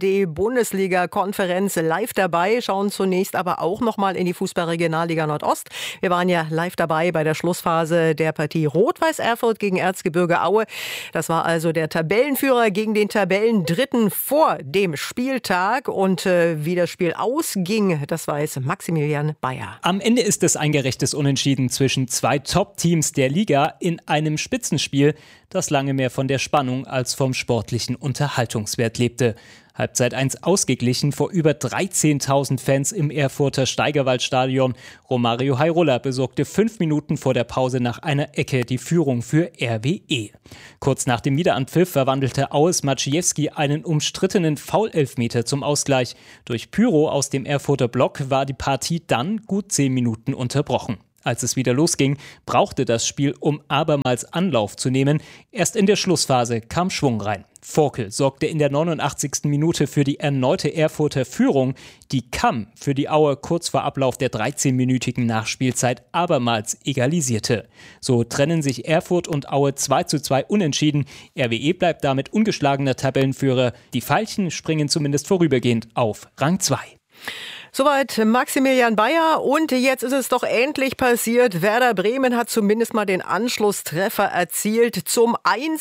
ARD-Bundesliga-Konferenz live dabei, schauen zunächst aber auch nochmal in die Fußball-Regionalliga Nordost. Wir waren ja live dabei bei der Schlussphase der Partie Rot-Weiß Erfurt gegen Erzgebirge Aue. Das war also der Tabellenführer gegen den Tabellendritten vor dem Spieltag und wie das Spiel ausging, das weiß Maximilian Bayer. Am Ende ist es ein gerechtes Unentschieden zwischen zwei Top-Teams der Liga in einem Spitzenspiel, das lange mehr von der Spannung als vom sportlichen Unterhaltungswert lebte. Halbzeit 1 ausgeglichen vor über 13.000 Fans im Erfurter Steigerwaldstadion. Romario Hairola besorgte 5 Minuten vor der Pause nach einer Ecke die Führung für RWE. Kurz nach dem Wiederanpfiff verwandelte Aues Maciejewski einen umstrittenen Foul-Elfmeter zum Ausgleich. Durch Pyro aus dem Erfurter Block war die Partie dann gut 10 Minuten unterbrochen. Als es wieder losging, brauchte das Spiel, um abermals Anlauf zu nehmen. Erst in der Schlussphase kam Schwung rein. Vorkel sorgte in der 89. Minute für die erneute Erfurter Führung. Die kam für die Auer kurz vor Ablauf der 13-minütigen Nachspielzeit abermals egalisierte. So trennen sich Erfurt und Aue 2:2 unentschieden. RWE bleibt damit ungeschlagener Tabellenführer. Die Veilchen springen zumindest vorübergehend auf Rang 2. Soweit Maximilian Bayer und jetzt ist es doch endlich passiert. Werder Bremen hat zumindest mal den Anschlusstreffer erzielt zum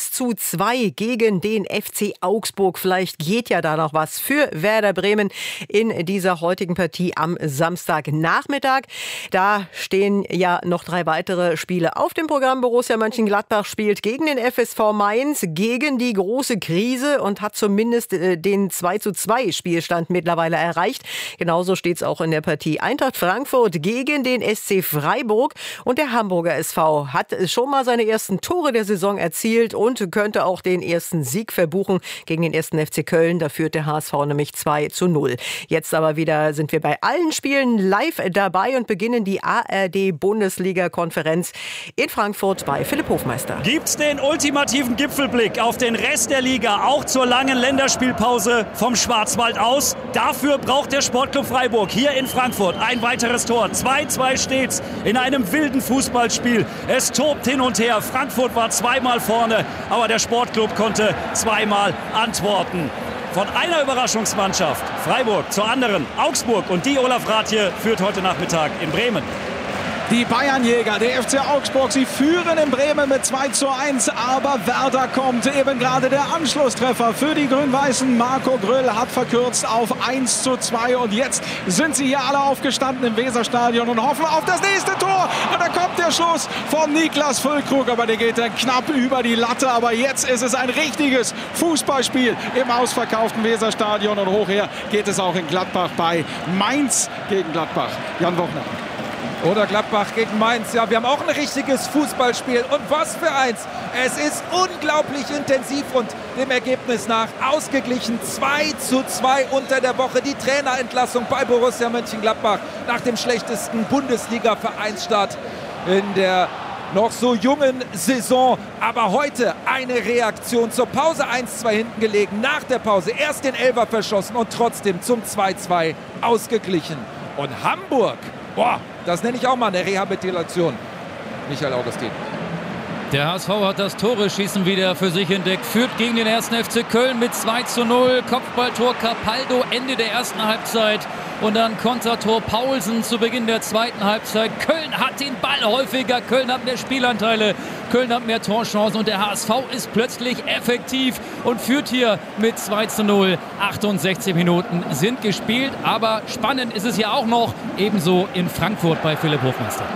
1:2 gegen den FC Augsburg. Vielleicht geht ja da noch was für Werder Bremen in dieser heutigen Partie am Samstagnachmittag. Da stehen ja noch 3 weitere Spiele auf dem Programm. Borussia Mönchengladbach spielt gegen den FSV Mainz, gegen die große Krise und hat zumindest den 2:2 Spielstand mittlerweile erreicht. Genauso steht es auch in der Partie Eintracht Frankfurt gegen den SC Freiburg. Und der Hamburger SV hat schon mal seine ersten Tore der Saison erzielt und könnte auch den ersten Sieg verbuchen gegen den 1. FC Köln. Da führt der HSV nämlich 2:0. Jetzt aber wieder sind wir bei allen Spielen live dabei und beginnen die ARD-Bundesliga-Konferenz in Frankfurt bei Philipp Hofmeister. Gibt's den ultimativen Gipfelblick auf den Rest der Liga, auch zur langen Länderspielpause vom Schwarzwald aus? Dafür braucht der Sportclub Freiburg hier in Frankfurt ein weiteres Tor. 2:2 steht's in einem wilden Fußballspiel. Es tobt hin und her. Frankfurt war zweimal vorne, aber der Sportclub konnte zweimal antworten. Von einer Überraschungsmannschaft, Freiburg, zur anderen, Augsburg. Und die Olaf Rathje führt heute Nachmittag in Bremen. Die Bayernjäger, der FC Augsburg, sie führen in Bremen mit 2:1, aber Werder kommt. Eben gerade der Anschlusstreffer für die Grün-Weißen. Marco Gröll hat verkürzt auf 1:2 und jetzt sind sie hier alle aufgestanden im Weserstadion und hoffen auf das nächste Tor. Und da kommt der Schuss von Niklas Füllkrug, aber der geht dann knapp über die Latte. Aber jetzt ist es ein richtiges Fußballspiel im ausverkauften Weserstadion und hochher geht es auch in Gladbach bei Mainz gegen Gladbach. Jan Wochner. Oder Gladbach gegen Mainz. Ja, wir haben auch ein richtiges Fußballspiel. Und was für eins. Es ist unglaublich intensiv und dem Ergebnis nach ausgeglichen. 2:2 unter der Woche. Die Trainerentlassung bei Borussia Mönchengladbach nach dem schlechtesten Bundesliga-Vereinsstart in der noch so jungen Saison. Aber heute eine Reaktion zur Pause. 1:2 hinten gelegen. Nach der Pause erst den Elfer verschossen und trotzdem zum 2:2 ausgeglichen. Und Hamburg, boah, das nenne ich auch mal eine Rehabilitation. Michael Augustin. Der HSV hat das Tore-Schießen wieder für sich entdeckt. Führt gegen den 1. FC Köln mit 2:0. Kopfballtor Capaldo Ende der ersten Halbzeit. Und dann Kontertor Paulsen zu Beginn der zweiten Halbzeit. Köln hat den Ball häufiger. Köln hat mehr Spielanteile. Köln hat mehr Torchancen. Und der HSV ist plötzlich effektiv und führt hier mit 2:0. 68 Minuten sind gespielt. Aber spannend ist es ja auch noch. Ebenso in Frankfurt bei Philipp Hofmeister.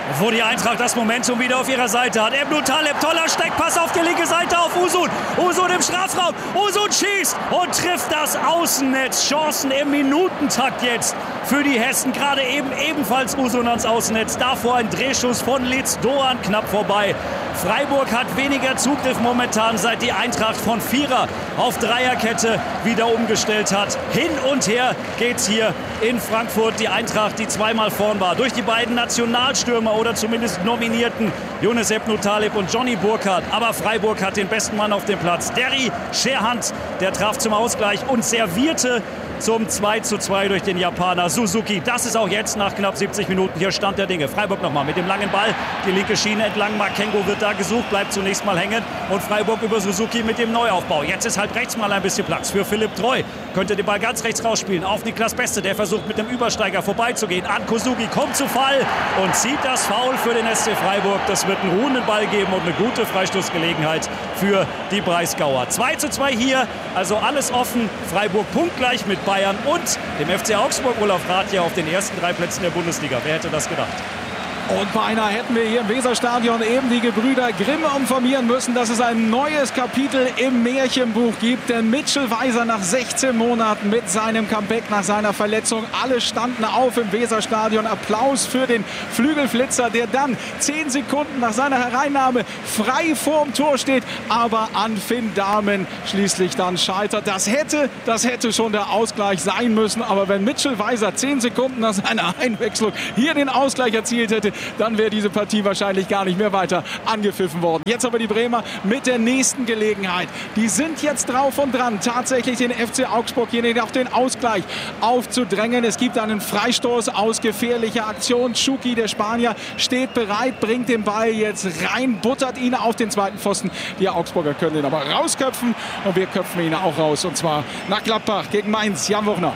wo die Eintracht das Momentum wieder auf ihrer Seite hat. Ebnu Taleb, toller Steckpass auf die linke Seite auf Uzun. Uzun im Strafraum. Uzun schießt und trifft das Außennetz. Chancen im Minutentakt jetzt für die Hessen. Gerade eben ebenfalls Uzun ans Außennetz. Davor ein Drehschuss von Litz Doan knapp vorbei. Freiburg hat weniger Zugriff momentan, seit die Eintracht von Vierer auf Dreierkette wieder umgestellt hat. Hin und her geht's hier in Frankfurt. Die Eintracht, die zweimal vorn war, durch die beiden Nationalstürmer oder zumindest Nominierten Younes Ebnu Taleb und Johnny Burkhardt. Aber Freiburg hat den besten Mann auf dem Platz. Derry Scherhand, der traf zum Ausgleich und servierte zum 2:2 durch den Japaner Suzuki. Das ist auch jetzt nach knapp 70 Minuten hier Stand der Dinge. Freiburg nochmal mit dem langen Ball, die linke Schiene entlang. Makengo wird da gesucht, bleibt zunächst mal hängen. Und Freiburg über Suzuki mit dem Neuaufbau. Jetzt ist halt rechts mal ein bisschen Platz für Philipp Treu. Könnte den Ball ganz rechts rausspielen auf Niklas Beste. Der versucht mit dem Übersteiger vorbeizugehen. An Kosugi kommt zu Fall und zieht das Foul für den SC Freiburg. Das wird einen ruhenden Ball geben und eine gute Freistoßgelegenheit für die Breisgauer. 2:2 hier, also alles offen. Freiburg punktgleich mit Bayern und dem FC Augsburg. Olaf Rath hier auf den ersten 3 Plätzen der Bundesliga. Wer hätte das gedacht? Und beinahe hätten wir hier im Weserstadion eben die Gebrüder Grimm informieren müssen, dass es ein neues Kapitel im Märchenbuch gibt. Denn Mitchell Weiser nach 16 Monaten mit seinem Comeback nach seiner Verletzung. Alle standen auf im Weserstadion. Applaus für den Flügelflitzer, der dann 10 Sekunden nach seiner Hereinnahme frei vorm Tor steht, aber an Finn Dahmen schließlich dann scheitert. Das hätte schon der Ausgleich sein müssen. Aber wenn Mitchell Weiser 10 Sekunden nach seiner Einwechslung hier den Ausgleich erzielt hätte, dann wäre diese Partie wahrscheinlich gar nicht mehr weiter angepfiffen worden. Jetzt aber die Bremer mit der nächsten Gelegenheit. Die sind jetzt drauf und dran, tatsächlich den FC Augsburg hier auf den Ausgleich aufzudrängen. Es gibt einen Freistoß aus gefährlicher Aktion. Schuki, der Spanier, steht bereit, bringt den Ball jetzt rein, buttert ihn auf den zweiten Pfosten. Die Augsburger können ihn aber rausköpfen und wir köpfen ihn auch raus. Und zwar nach Gladbach gegen Mainz. Jan Wuchner.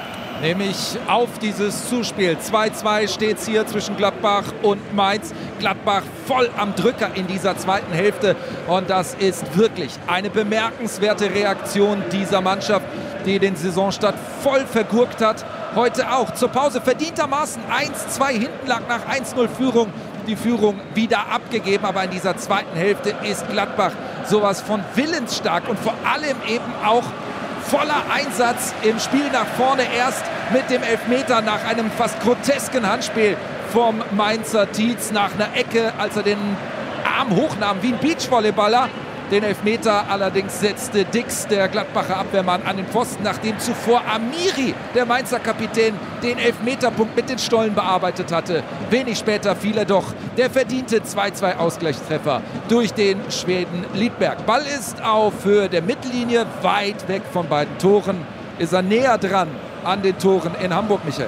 Nämlich auf dieses Zuspiel. 2:2 steht es hier zwischen Gladbach und Mainz. Gladbach voll am Drücker in dieser zweiten Hälfte. Und das ist wirklich eine bemerkenswerte Reaktion dieser Mannschaft, die den Saisonstart voll vergurkt hat. Heute auch zur Pause verdientermaßen 1:2 hinten lag nach 1:0 Führung. Die Führung wieder abgegeben. Aber in dieser zweiten Hälfte ist Gladbach sowas von willensstark und vor allem eben auch voller Einsatz im Spiel nach vorne, erst mit dem Elfmeter nach einem fast grotesken Handspiel vom Mainzer Tietz nach einer Ecke, als er den Arm hochnahm wie ein Beachvolleyballer. Den Elfmeter allerdings setzte Dix, der Gladbacher Abwehrmann, an den Pfosten, nachdem zuvor Amiri, der Mainzer Kapitän, den Elfmeterpunkt mit den Stollen bearbeitet hatte. Wenig später fiel er doch der verdiente 2:2 Ausgleichstreffer durch den Schweden Lidberg. Ball ist auf Höhe der Mittellinie, weit weg von beiden Toren. Ist er näher dran an den Toren in Hamburg, Michael?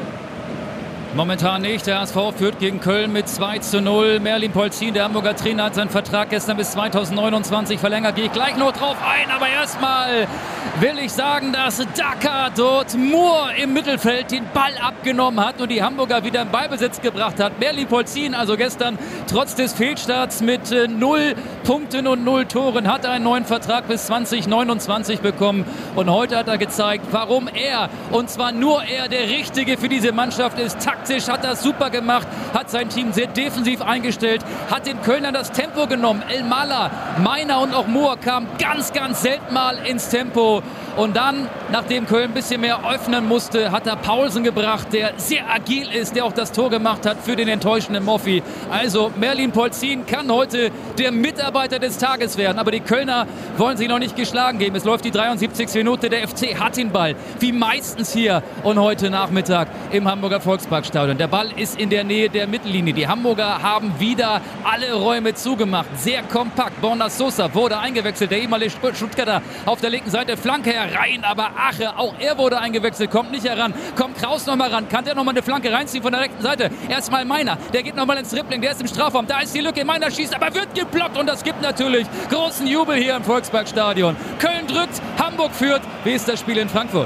Momentan nicht. Der HSV führt gegen Köln mit 2:0. Merlin Polzin, der Hamburger Trainer, hat seinen Vertrag gestern bis 2029 verlängert. Gehe ich gleich noch drauf ein. Aber erstmal will ich sagen, dass Daka dort Moore im Mittelfeld den Ball abgenommen hat und die Hamburger wieder in Ballbesitz gebracht hat. Merlin Polzin, also gestern trotz des Fehlstarts mit 0 Punkten und 0 Toren, hat einen neuen Vertrag bis 2029 bekommen. Und heute hat er gezeigt, warum er, und zwar nur er, der Richtige für diese Mannschaft ist. Taktisch hat er super gemacht, hat sein Team sehr defensiv eingestellt, hat den Kölnern das Tempo genommen. El Mala, Meiner und auch Moore kamen ganz selten mal ins Tempo. Und dann, nachdem Köln ein bisschen mehr öffnen musste, hat er Paulsen gebracht, der sehr agil ist, der auch das Tor gemacht hat für den enttäuschenden Moffi. Also Merlin Polzin kann heute der Mitarbeiter des Tages werden. Aber die Kölner wollen sich noch nicht geschlagen geben. Es läuft die 73. Minute, der FC hat den Ball, wie meistens hier und heute Nachmittag im Hamburger Volksparkstadion. Der Ball ist in der Nähe der Mittellinie. Die Hamburger haben wieder alle Räume zugemacht. Sehr kompakt. Borna Sosa wurde eingewechselt, der ehemalige Stuttgarter auf der linken Seite. Flanke herein, aber Ache, auch er wurde eingewechselt, kommt nicht heran. Kommt Kraus nochmal ran, kann der nochmal eine Flanke reinziehen von der rechten Seite. Erstmal Meiner, der geht nochmal ins Dribbling, der ist im Strafraum. Da ist die Lücke, Meiner schießt, aber wird geblockt und das gibt natürlich großen Jubel hier im Volksparkstadion. Köln drückt, Hamburg führt. Wie ist das Spiel in Frankfurt?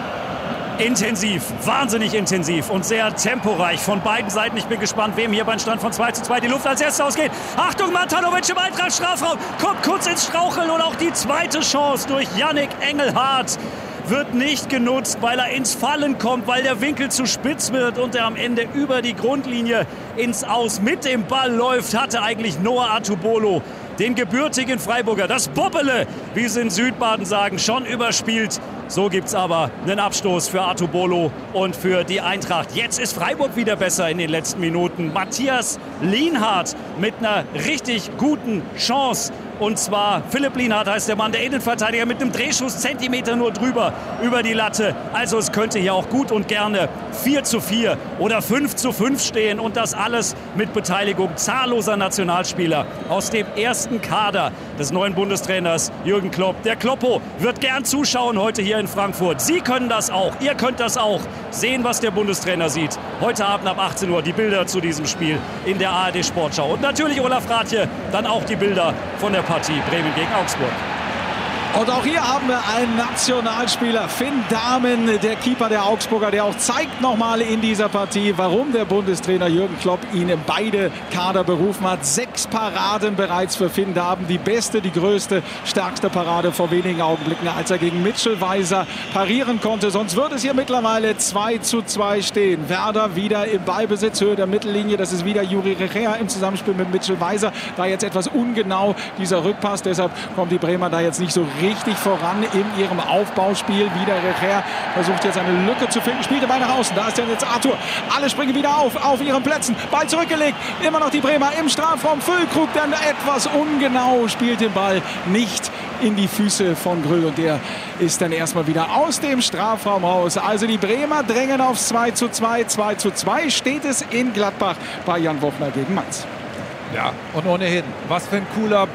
Intensiv, wahnsinnig intensiv und sehr temporeich von beiden Seiten. Ich bin gespannt, wem hier beim Stand von 2:2 die Luft als erstes ausgeht. Achtung, Matanovic im Eintracht-Strafraum, kommt kurz ins Straucheln und auch die zweite Chance durch Yannick Engelhardt. wird nicht genutzt, weil er ins Fallen kommt, weil der Winkel zu spitz wird und er am Ende über die Grundlinie ins Aus mit dem Ball läuft, hatte eigentlich Noah Atubolo den gebürtigen Freiburger, das Bobbele, wie sie in Südbaden sagen, schon überspielt. So gibt es aber einen Abstoß für Atubolo und für die Eintracht. Jetzt ist Freiburg wieder besser in den letzten Minuten. Matthias Lienhardt mit einer richtig guten Chance. Und zwar Philipp Lienhardt heißt der Mann, der Innenverteidiger mit einem Drehschuss, Zentimeter nur drüber, über die Latte. Also es könnte hier auch gut und gerne 4:4 oder 5:5 stehen. Und das alles mit Beteiligung zahlloser Nationalspieler aus dem ersten Kader des neuen Bundestrainers Jürgen Klopp. Der Kloppo wird gern zuschauen heute hier in Frankfurt. Sie können das auch, ihr könnt das auch sehen, was der Bundestrainer sieht. Heute Abend ab 18 Uhr die Bilder zu diesem Spiel in der ARD Sportschau. Und natürlich Olaf Rathje, dann auch die Bilder von der Partie Bremen gegen Augsburg. Und auch hier haben wir einen Nationalspieler, Finn Dahmen, der Keeper der Augsburger, der auch zeigt nochmal in dieser Partie, warum der Bundestrainer Jürgen Klopp ihn in beide Kader berufen hat. 6 Paraden bereits für Finn Dahmen, die beste, die größte, stärkste Parade vor wenigen Augenblicken, als er gegen Mitchell Weiser parieren konnte. Sonst würde es hier mittlerweile 2:2 stehen. Werder wieder im Ballbesitz, Höhe der Mittellinie. Das ist wieder Juri Recher im Zusammenspiel mit Mitchell Weiser. Da jetzt etwas ungenau dieser Rückpass, deshalb kommen die Bremer da jetzt nicht so richtig voran in ihrem Aufbauspiel. Wieder Recher versucht jetzt eine Lücke zu finden, spielt den Ball nach außen. Da ist jetzt Arthur. Alle springen wieder auf ihren Plätzen. Ball zurückgelegt. Immer noch die Bremer im Strafraum. Füllkrug dann etwas ungenau, spielt den Ball nicht in die Füße von Grüll. Und der ist dann erstmal wieder aus dem Strafraum raus. Also die Bremer drängen aufs 2:2. 2:2 steht es in Gladbach bei Jan Wofner gegen Mainz. Ja, und ohnehin, was für ein cooler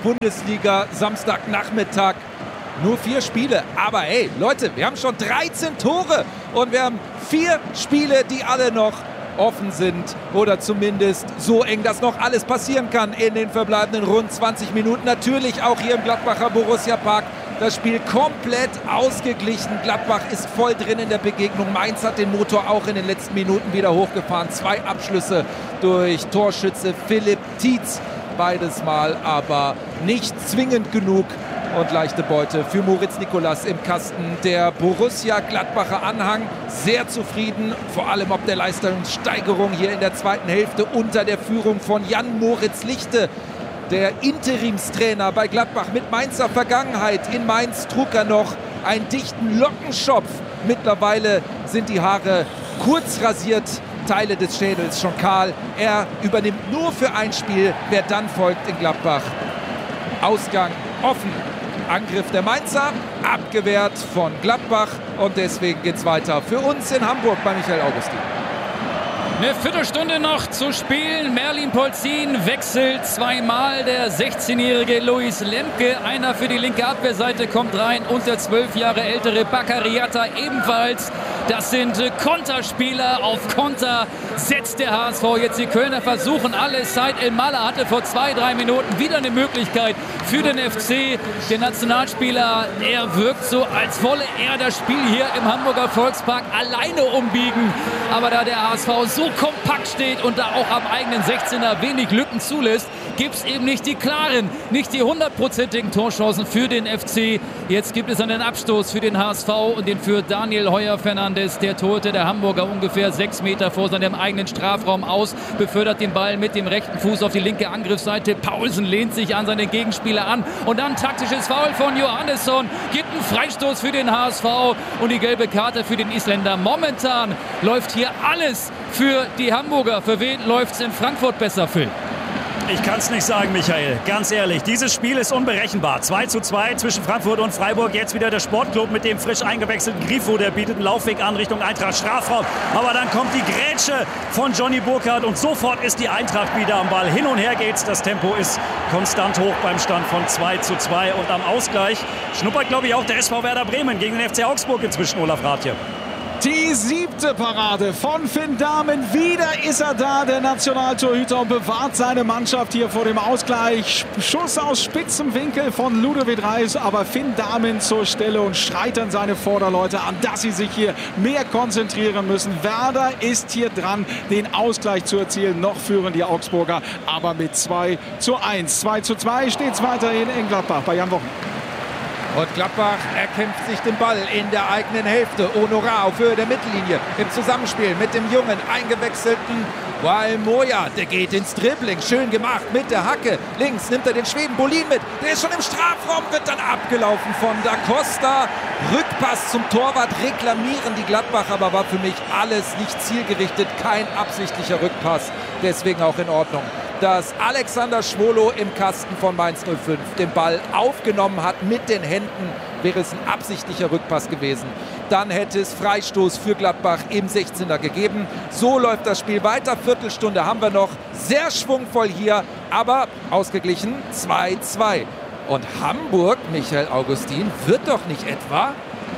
Bundesliga-Samstagnachmittag. Nur 4 Spiele, aber hey, Leute, wir haben schon 13 Tore und wir haben 4 Spiele, die alle noch offen sind oder zumindest so eng, dass noch alles passieren kann in den verbleibenden rund 20 Minuten. Natürlich auch hier im Gladbacher Borussia Park. Das Spiel komplett ausgeglichen. Gladbach ist voll drin in der Begegnung. Mainz hat den Motor auch in den letzten Minuten wieder hochgefahren. 2 Abschlüsse durch Torschütze Philipp Tietz. Beides mal, aber nicht zwingend genug. Und leichte Beute für Moritz Nicolas im Kasten. Der Borussia Gladbacher Anhang sehr zufrieden, vor allem ob der Leistungssteigerung hier in der zweiten Hälfte unter der Führung von Jan-Moritz Lichte. Der Interimstrainer bei Gladbach mit Mainzer Vergangenheit. In Mainz trug er noch einen dichten Lockenschopf. Mittlerweile sind die Haare kurz rasiert, Teile des Schädels schon kahl. Er übernimmt nur für ein Spiel, wer dann folgt in Gladbach. Ausgang offen. Angriff der Mainzer, abgewehrt von Gladbach und deswegen geht's weiter für uns in Hamburg bei Michael Augustin. Eine Viertelstunde noch zu spielen. Merlin Polzin wechselt zweimal. Der 16-jährige Luis Lemke, einer für die linke Abwehrseite, kommt rein. Und der 12 Jahre ältere Bakariata ebenfalls. Das sind Konterspieler. Auf Konter setzt der HSV jetzt. Die Kölner versuchen alles. Said El-Mala hatte vor 2-3 Minuten wieder eine Möglichkeit für den FC. Der Nationalspieler, er wirkt so, als wolle er das Spiel hier im Hamburger Volkspark alleine umbiegen. Aber da der HSV so kompakt steht und da auch am eigenen 16er wenig Lücken zulässt, gibt es eben nicht die klaren, nicht die 100%igen Torchancen für den FC. Jetzt gibt es einen Abstoß für den HSV und den führt Daniel Heuer-Fernandes, der Torhüter der Hamburger, ungefähr 6 Meter vor seinem eigenen Strafraum aus, befördert den Ball mit dem rechten Fuß auf die linke Angriffsseite. Paulsen lehnt sich an seine Gegenspieler an und dann taktisches Foul von Johannesson, gibt einen Freistoß für den HSV und die gelbe Karte für den Isländer. Momentan läuft hier alles für die Hamburger. Für wen läuft es in Frankfurt besser, Phil? Ich kann es nicht sagen, Michael. Ganz ehrlich, dieses Spiel ist unberechenbar. 2:2 zwischen Frankfurt und Freiburg. Jetzt wieder der Sportclub mit dem frisch eingewechselten Grifo. Der bietet einen Laufweg an Richtung Eintracht Strafraum. Aber dann kommt die Grätsche von Johnny Burkhardt und sofort ist die Eintracht wieder am Ball. Hin und her geht's. Das Tempo ist konstant hoch beim Stand von 2:2. Und am Ausgleich schnuppert, glaube ich, auch der SV Werder Bremen gegen den FC Augsburg inzwischen, Olaf Rathje. Die 7. Parade von Finn Dahmen. Wieder ist er da, der Nationaltorhüter, und bewahrt seine Mannschaft hier vor dem Ausgleich. Schuss aus spitzem Winkel von Ludovic Reis, aber Finn Dahmen zur Stelle und schreit an seine Vorderleute an, dass sie sich hier mehr konzentrieren müssen. Werder ist hier dran, den Ausgleich zu erzielen. Noch führen die Augsburger, aber mit 2:1. 2:2 steht es weiterhin in Gladbach bei Jan Wochenend. Und Gladbach erkämpft sich den Ball in der eigenen Hälfte. Honorar auf Höhe der Mittellinie im Zusammenspiel mit dem jungen, eingewechselten Wael Moya. Der geht ins Dribbling. Schön gemacht mit der Hacke. Links nimmt er den Schweden Bolin mit. Der ist schon im Strafraum, wird dann abgelaufen von Da Costa. Rückpass zum Torwart reklamieren die Gladbacher, aber war für mich alles nicht zielgerichtet. Kein absichtlicher Rückpass. Deswegen auch in Ordnung, dass Alexander Schwolo im Kasten von Mainz 05 den Ball aufgenommen hat mit den Händen. Wäre es ein absichtlicher Rückpass gewesen, dann hätte es Freistoß für Gladbach im 16er gegeben. So läuft das Spiel weiter. Viertelstunde haben wir noch. Sehr schwungvoll hier, aber ausgeglichen 2-2. Und Hamburg, Michael Augustin, wird doch nicht etwa...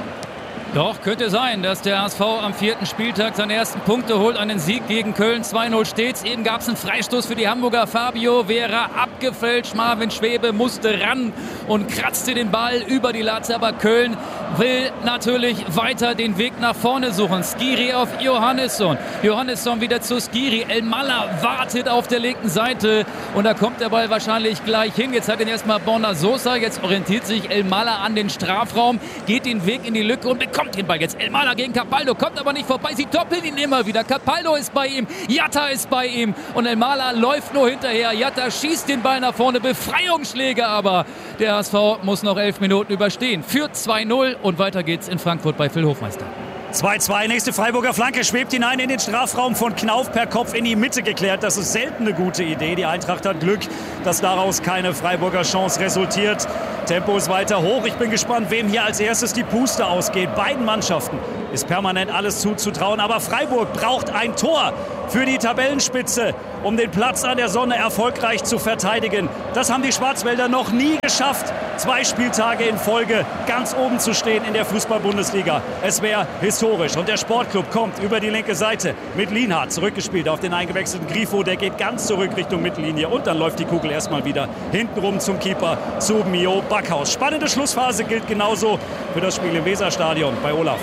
Doch, könnte sein, dass der HSV am 4. Spieltag seine ersten Punkte holt. Einen Sieg gegen Köln, 2-0 steht's. Eben gab es einen Freistoß für die Hamburger. Fabio Vera abgefälscht. Marvin Schwebe musste ran und kratzte den Ball über die Latte. Aber Köln will natürlich weiter den Weg nach vorne suchen. Skiri auf Johannesson. Johannesson wieder zu Skiri. Elmalah wartet auf der linken Seite. Und da kommt der Ball wahrscheinlich gleich hin. Jetzt hat ihn erstmal Borna Sosa. Jetzt orientiert sich Elmalah an den Strafraum. Geht den Weg in die Lücke und bekommt den Ball jetzt. Elmalah gegen Capaldo, kommt aber nicht vorbei. Sie doppeln ihn immer wieder. Capaldo ist bei ihm, Jatta ist bei ihm und Elmalah läuft nur hinterher. Jatta schießt den Ball nach vorne, Befreiungsschläge aber. Der HSV muss noch 11 Minuten überstehen. Führt 2-0 und weiter geht's in Frankfurt bei Phil Hofmeister. 2-2, nächste Freiburger Flanke, schwebt hinein in den Strafraum von Knauf, per Kopf in die Mitte geklärt. Das ist selten eine gute Idee. Die Eintracht hat Glück, dass daraus keine Freiburger Chance resultiert. Tempo ist weiter hoch. Ich bin gespannt, wem hier als erstes die Puste ausgeht. Beiden Mannschaften ist permanent alles zuzutrauen. Aber Freiburg braucht ein Tor für die Tabellenspitze, um den Platz an der Sonne erfolgreich zu verteidigen. Das haben die Schwarzwälder noch nie geschafft. 2 Spieltage in Folge ganz oben zu stehen in der Fußball-Bundesliga. Es wäre historisch. Und der Sportclub kommt über die linke Seite mit Lienhardt zurückgespielt auf den eingewechselten Grifo. Der geht ganz zurück Richtung Mittellinie und dann läuft die Kugel erstmal wieder hintenrum zum Keeper, zu Mio Backhaus. Spannende Schlussphase gilt genauso für das Spiel im Weserstadion bei Olaf.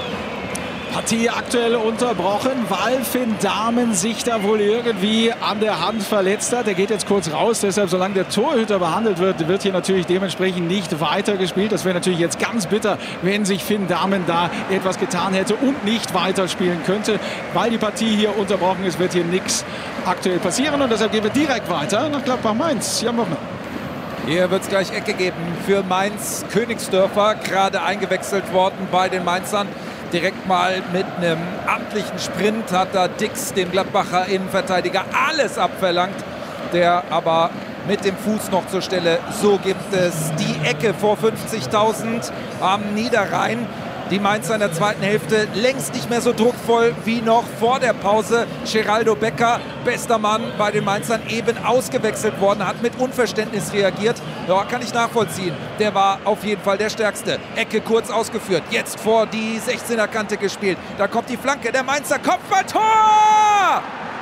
Partie aktuell unterbrochen, weil Finn Dahmen sich da wohl irgendwie an der Hand verletzt hat. Der geht jetzt kurz raus, deshalb solange der Torhüter behandelt wird, wird hier natürlich dementsprechend nicht weitergespielt. Das wäre natürlich jetzt ganz bitter, wenn sich Finn Dahmen da etwas getan hätte und nicht weiterspielen könnte. Weil die Partie hier unterbrochen ist, wird hier nichts aktuell passieren und deshalb gehen wir direkt weiter nach Gladbach-Mainz. Jan Bochner. Hier wird es gleich Ecke geben für Mainz. Königsdörfer, gerade eingewechselt worden bei den Mainzern. Direkt mal mit einem amtlichen Sprint hat da Dix, dem Gladbacher Innenverteidiger, alles abverlangt. Der aber mit dem Fuß noch zur Stelle. So gibt es die Ecke vor 50.000 am Niederrhein. Die Mainzer in der zweiten Hälfte längst nicht mehr so druckvoll wie noch vor der Pause. Geraldo Becker, bester Mann bei den Mainzern, eben ausgewechselt worden, hat mit Unverständnis reagiert. Ja, kann ich nachvollziehen. Der war auf jeden Fall der Stärkste. Ecke kurz ausgeführt, jetzt vor die 16er-Kante gespielt. Da kommt die Flanke, der Mainzer Kopfball-Tor!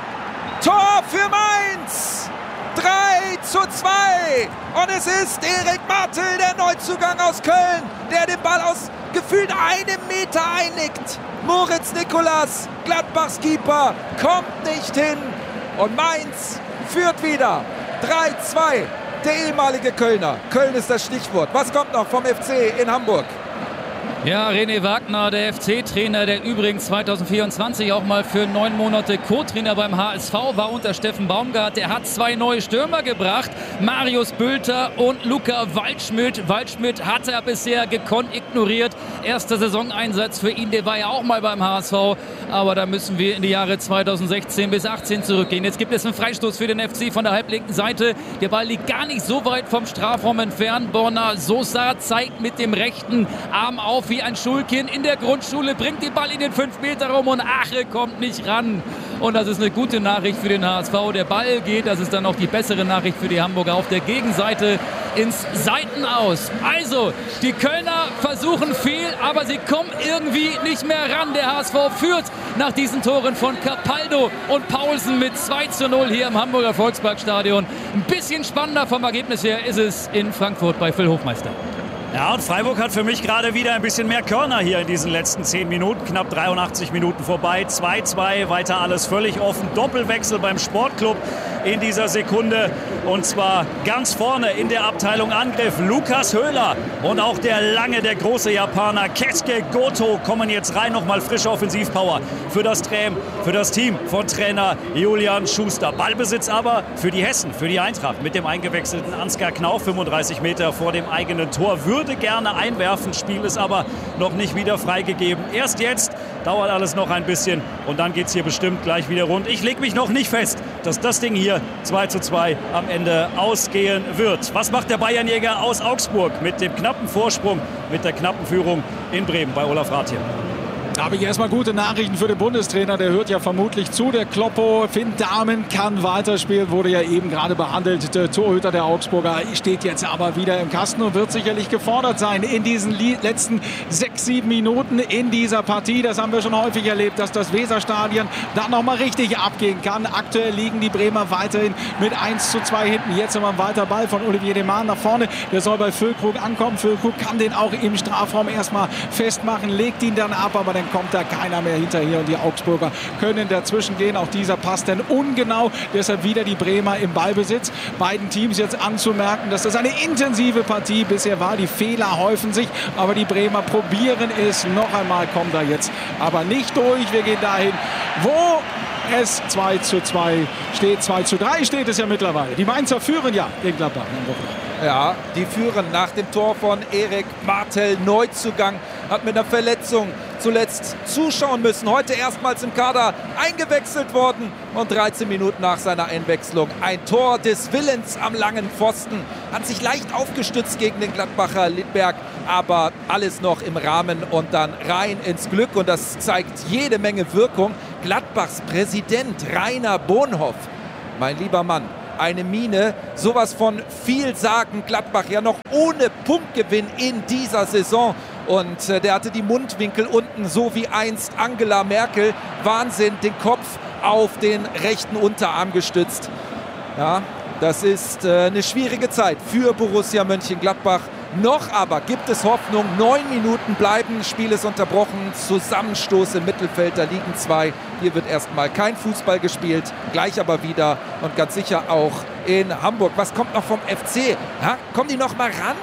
Tor für Mainz! 3:2 und es ist Erik Martel, der Neuzugang aus Köln, der den Ball aus gefühlt einem Meter einnickt. Moritz Nikolas, Gladbachs Keeper, kommt nicht hin und Mainz führt wieder 3:2. Der ehemalige Kölner. Köln ist das Stichwort. Was kommt noch vom FC in Hamburg? Ja, René Wagner, der FC-Trainer, der übrigens 2024 auch mal für 9 Monate Co-Trainer beim HSV war unter Steffen Baumgart. Der hat 2 neue Stürmer gebracht, Marius Bülter und Luca Waldschmidt. Waldschmidt hat er bisher gekonnt ignoriert. Erster Saisoneinsatz für ihn, der war ja auch mal beim HSV. Aber da müssen wir in die Jahre 2016 bis 2018 zurückgehen. Jetzt gibt es einen Freistoß für den FC von der halblinken Seite. Der Ball liegt gar nicht so weit vom Strafraum entfernt. Borna Sosa zeigt mit dem rechten Arm auf wie ein Schulkind in der Grundschule, bringt den Ball in den 5-Meter-Raum und Ache kommt nicht ran. Und das ist eine gute Nachricht für den HSV. Der Ball geht, das ist dann auch die bessere Nachricht für die Hamburger, auf der Gegenseite ins Seitenaus. Also, die Kölner versuchen viel, aber sie kommen irgendwie nicht mehr ran. Der HSV führt nach diesen Toren von Capaldo und Paulsen mit 2:0 hier im Hamburger Volksparkstadion. Ein bisschen spannender vom Ergebnis her ist es in Frankfurt bei Phil Hofmeister. Ja, und Freiburg hat für mich gerade wieder ein bisschen mehr Körner hier in diesen letzten 10 Minuten. Knapp 83 Minuten vorbei. 2:2, weiter alles völlig offen. Doppelwechsel beim Sportclub. in dieser Sekunde. Und zwar ganz vorne in der Abteilung Angriff. Lukas Höhler und auch der große Japaner Keisuke Goto kommen jetzt rein. Nochmal frische Offensivpower für das Team von Trainer Julian Schuster. Ballbesitz aber für die Hessen, für die Eintracht mit dem eingewechselten Ansgar Knauf. 35 Meter vor dem eigenen Tor. Würde gerne einwerfen. Spiel ist aber noch nicht wieder freigegeben. Erst jetzt dauert alles noch ein bisschen und dann geht es hier bestimmt gleich wieder rund. Ich lege mich noch nicht fest, dass das Ding hier 2:2 am Ende ausgehen wird. Was macht der Bayernjäger aus Augsburg mit dem knappen Vorsprung, mit der knappen Führung in Bremen bei Olaf Rath hier? Da habe ich erstmal gute Nachrichten für den Bundestrainer. Der hört ja vermutlich zu. Der Kloppo, Finn Dahmen, kann weiterspielen. Wurde ja eben gerade behandelt. Der Torhüter der Augsburger steht jetzt aber wieder im Kasten und wird sicherlich gefordert sein in diesen letzten 6-7 Minuten in dieser Partie. Das haben wir schon häufig erlebt, dass das Weserstadion da nochmal richtig abgehen kann. Aktuell liegen die Bremer weiterhin mit 1:2 hinten. Jetzt haben wir einen weiter Ball von Olivier Deman nach vorne. Der soll bei Füllkrug ankommen. Füllkrug kann den auch im Strafraum erstmal festmachen, legt ihn dann ab, aber dann kommt da keiner mehr hinterher und die Augsburger können dazwischen gehen. Auch dieser passt dann ungenau. Deshalb wieder die Bremer im Ballbesitz. Beiden Teams jetzt anzumerken, dass das eine intensive Partie bisher war. Die Fehler häufen sich, aber die Bremer probieren es noch einmal, kommen da jetzt aber nicht durch. Wir gehen dahin, wo es 2:2 steht. 2:3 steht es ja mittlerweile. Die Mainzer führen ja gegen Gladbach. Ja, die führen nach dem Tor von Erik Martel. Neuzugang, hat mit einer Verletzung zuletzt zuschauen müssen. Heute erstmals im Kader eingewechselt worden und 13 Minuten nach seiner Einwechslung ein Tor des Willens am langen Pfosten. Hat sich leicht aufgestützt gegen den Gladbacher Littberg, aber alles noch im Rahmen und dann rein ins Glück. Und das zeigt jede Menge Wirkung. Gladbachs Präsident Rainer Bonhoff, mein lieber Mann, eine Mine, sowas von vielsagend. Gladbach ja noch ohne Punktgewinn in dieser Saison. Und der hatte die Mundwinkel unten, so wie einst Angela Merkel. Wahnsinn, den Kopf auf den rechten Unterarm gestützt. Ja, das ist eine schwierige Zeit für Borussia Mönchengladbach. Noch aber gibt es Hoffnung. 9 Minuten bleiben, Spiel ist unterbrochen. Zusammenstoß im Mittelfeld, da liegen 2. Hier wird erstmal kein Fußball gespielt. Gleich aber wieder und ganz sicher auch in Hamburg. Was kommt noch vom FC? Ha? Kommen die noch mal ran?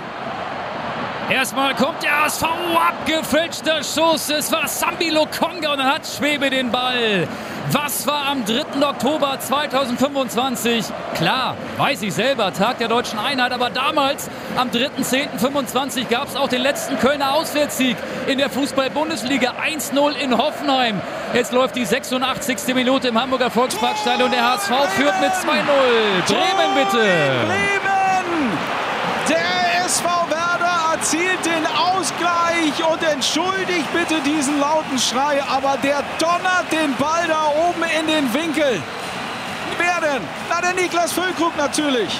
Erstmal kommt der HSV, abgefälschter Schuss. Es war Sambi Lokonga und dann hat Schwebe den Ball. Was war am 3. Oktober 2025? Klar, weiß ich selber, Tag der Deutschen Einheit. Aber damals, am 3.10.25, gab es auch den letzten Kölner Auswärtssieg in der Fußball-Bundesliga. 1:0 in Hoffenheim. Jetzt läuft die 86. Minute im Hamburger Volksparkstadion und der HSV führt mit 2:0. Bremen bitte. Bremen! Der SV Werder erzielt den Ausgleich und entschuldigt bitte diesen lauten Schrei, aber der donnert den Ball da oben in den Winkel. Wer denn? Na, der Niklas Füllkrug natürlich.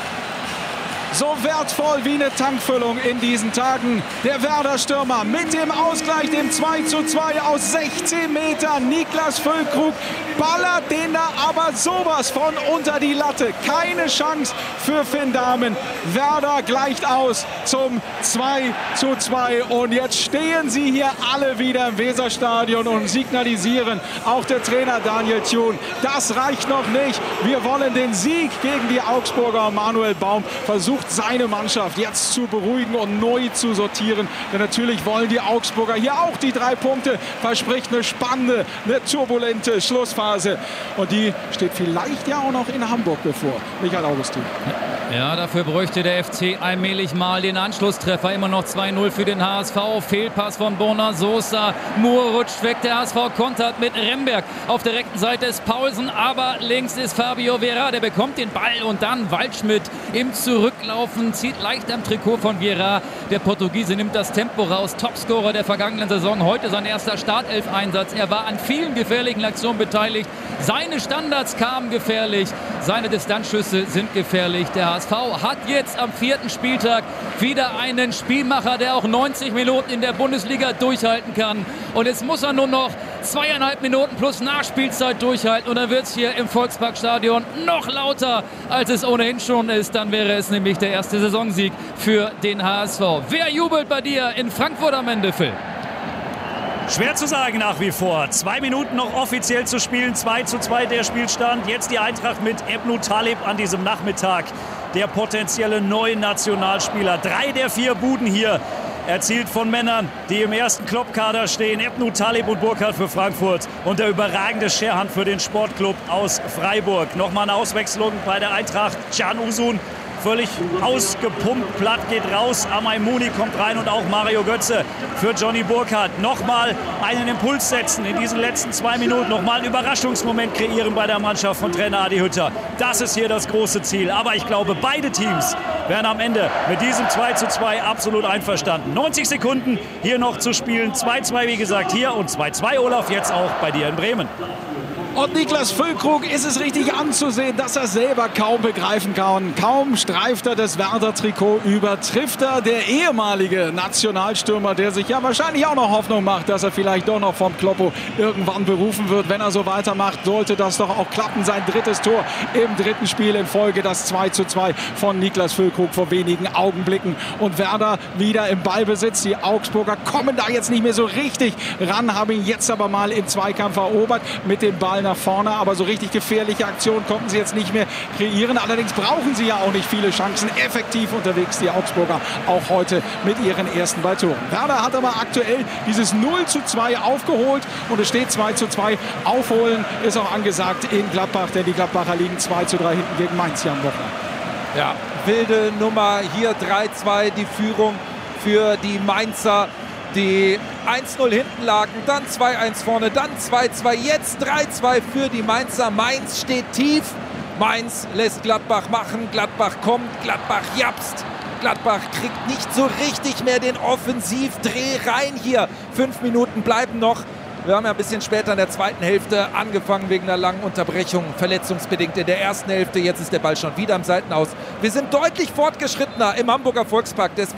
So wertvoll wie eine Tankfüllung in diesen Tagen. Der Werder-Stürmer mit dem Ausgleich, dem 2:2 aus 16 Metern. Niklas Füllkrug ballert den da aber sowas von unter die Latte. Keine Chance für Finn Dahmen. Werder gleicht aus zum 2:2. Und jetzt stehen sie hier alle wieder im Weserstadion und signalisieren, auch der Trainer Daniel Thun, das reicht noch nicht. Wir wollen den Sieg gegen die Augsburger. Manuel Baum versucht seine Mannschaft jetzt zu beruhigen und neu zu sortieren. Denn natürlich wollen die Augsburger hier auch die 3 Punkte. Verspricht eine spannende, eine turbulente Schlussphase. Und die steht vielleicht ja auch noch in Hamburg bevor. Michael Augustin. Ja, dafür bräuchte der FC allmählich mal den Anschlusstreffer. Immer noch 2:0 für den HSV. Fehlpass von Borna Sosa. Moore rutscht weg. Der HSV kontert mit Remberg. Auf der rechten Seite ist Paulsen, aber links ist Fabio Vieira. Der bekommt den Ball und dann Waldschmidt im Zurücklaufen. Zieht leicht am Trikot von Vieira. Der Portugiese nimmt das Tempo raus. Topscorer der vergangenen Saison. Heute sein erster Startelf-Einsatz. Er war an vielen gefährlichen Aktionen beteiligt. Seine Standards kamen gefährlich. Seine Distanzschüsse sind gefährlich. Der HSV hat jetzt am 4. Spieltag wieder einen Spielmacher, der auch 90 Minuten in der Bundesliga durchhalten kann. Und jetzt muss er nur noch 2,5 Minuten plus Nachspielzeit durchhalten. Und dann wird es hier im Volksparkstadion noch lauter, als es ohnehin schon ist. Dann wäre es nämlich der erste Saisonsieg für den HSV. Wer jubelt bei dir in Frankfurt am Ende, Phil? Schwer zu sagen nach wie vor. 2 Minuten noch offiziell zu spielen. 2:2 der Spielstand. Jetzt die Eintracht mit Ebnou Taleb an diesem Nachmittag. Der potenzielle neue Nationalspieler. 3 der 4 Buden hier erzielt von Männern, die im ersten Klopp-Kader stehen. Ebnou Taleb und Burkhardt für Frankfurt. Und der überragende Scherhan für den Sportclub aus Freiburg. Nochmal eine Auswechslung bei der Eintracht. Can Uzun völlig ausgepumpt, platt geht raus. Amai Mouni kommt rein und auch Mario Götze für Johnny Burkhardt. Nochmal einen Impuls setzen in diesen letzten 2 Minuten. Nochmal einen Überraschungsmoment kreieren bei der Mannschaft von Trainer Adi Hütter. Das ist hier das große Ziel. Aber ich glaube, beide Teams werden am Ende mit diesem 2:2 absolut einverstanden. 90 Sekunden hier noch zu spielen. 2:2 wie gesagt hier und 2:2 Olaf jetzt auch bei dir in Bremen. Und Niklas Füllkrug ist es richtig anzusehen, dass er selber kaum begreifen kann. Kaum streift er das Werder-Trikot über, trifft er der ehemalige Nationalstürmer, der sich ja wahrscheinlich auch noch Hoffnung macht, dass er vielleicht doch noch vom Kloppo irgendwann berufen wird. Wenn er so weitermacht, sollte das doch auch klappen. Sein 3. Tor im 3. Spiel in Folge, das 2:2 von Niklas Füllkrug vor wenigen Augenblicken. Und Werder wieder im Ballbesitz. Die Augsburger kommen da jetzt nicht mehr so richtig ran, haben ihn jetzt aber mal im Zweikampf erobert mit dem Ball nach vorne, aber so richtig gefährliche Aktionen konnten sie jetzt nicht mehr kreieren. Allerdings brauchen sie ja auch nicht viele Chancen. Effektiv unterwegs die Augsburger, auch heute mit ihren ersten Balltoren. Werder hat aber aktuell dieses 0:2 aufgeholt und es steht 2:2. Aufholen ist auch angesagt in Gladbach, denn die Gladbacher liegen 2:3 hinten gegen Mainz hier am Wochenende. Ja, wilde Nummer. Hier 3:2 die Führung für die Mainzer, die 1:0 hinten lagen, dann 2:1 vorne, dann 2:2, jetzt 3:2 für die Mainzer. Mainz steht tief, Mainz lässt Gladbach machen, Gladbach kommt, Gladbach japst. Gladbach kriegt nicht so richtig mehr den Offensivdreh rein hier. 5 Minuten bleiben noch. Wir haben ja ein bisschen später in der zweiten Hälfte angefangen wegen einer langen Unterbrechung, verletzungsbedingt in der ersten Hälfte. Jetzt ist der Ball schon wieder am Seitenaus. Wir sind deutlich fortgeschrittener im Hamburger Volkspark. Deswegen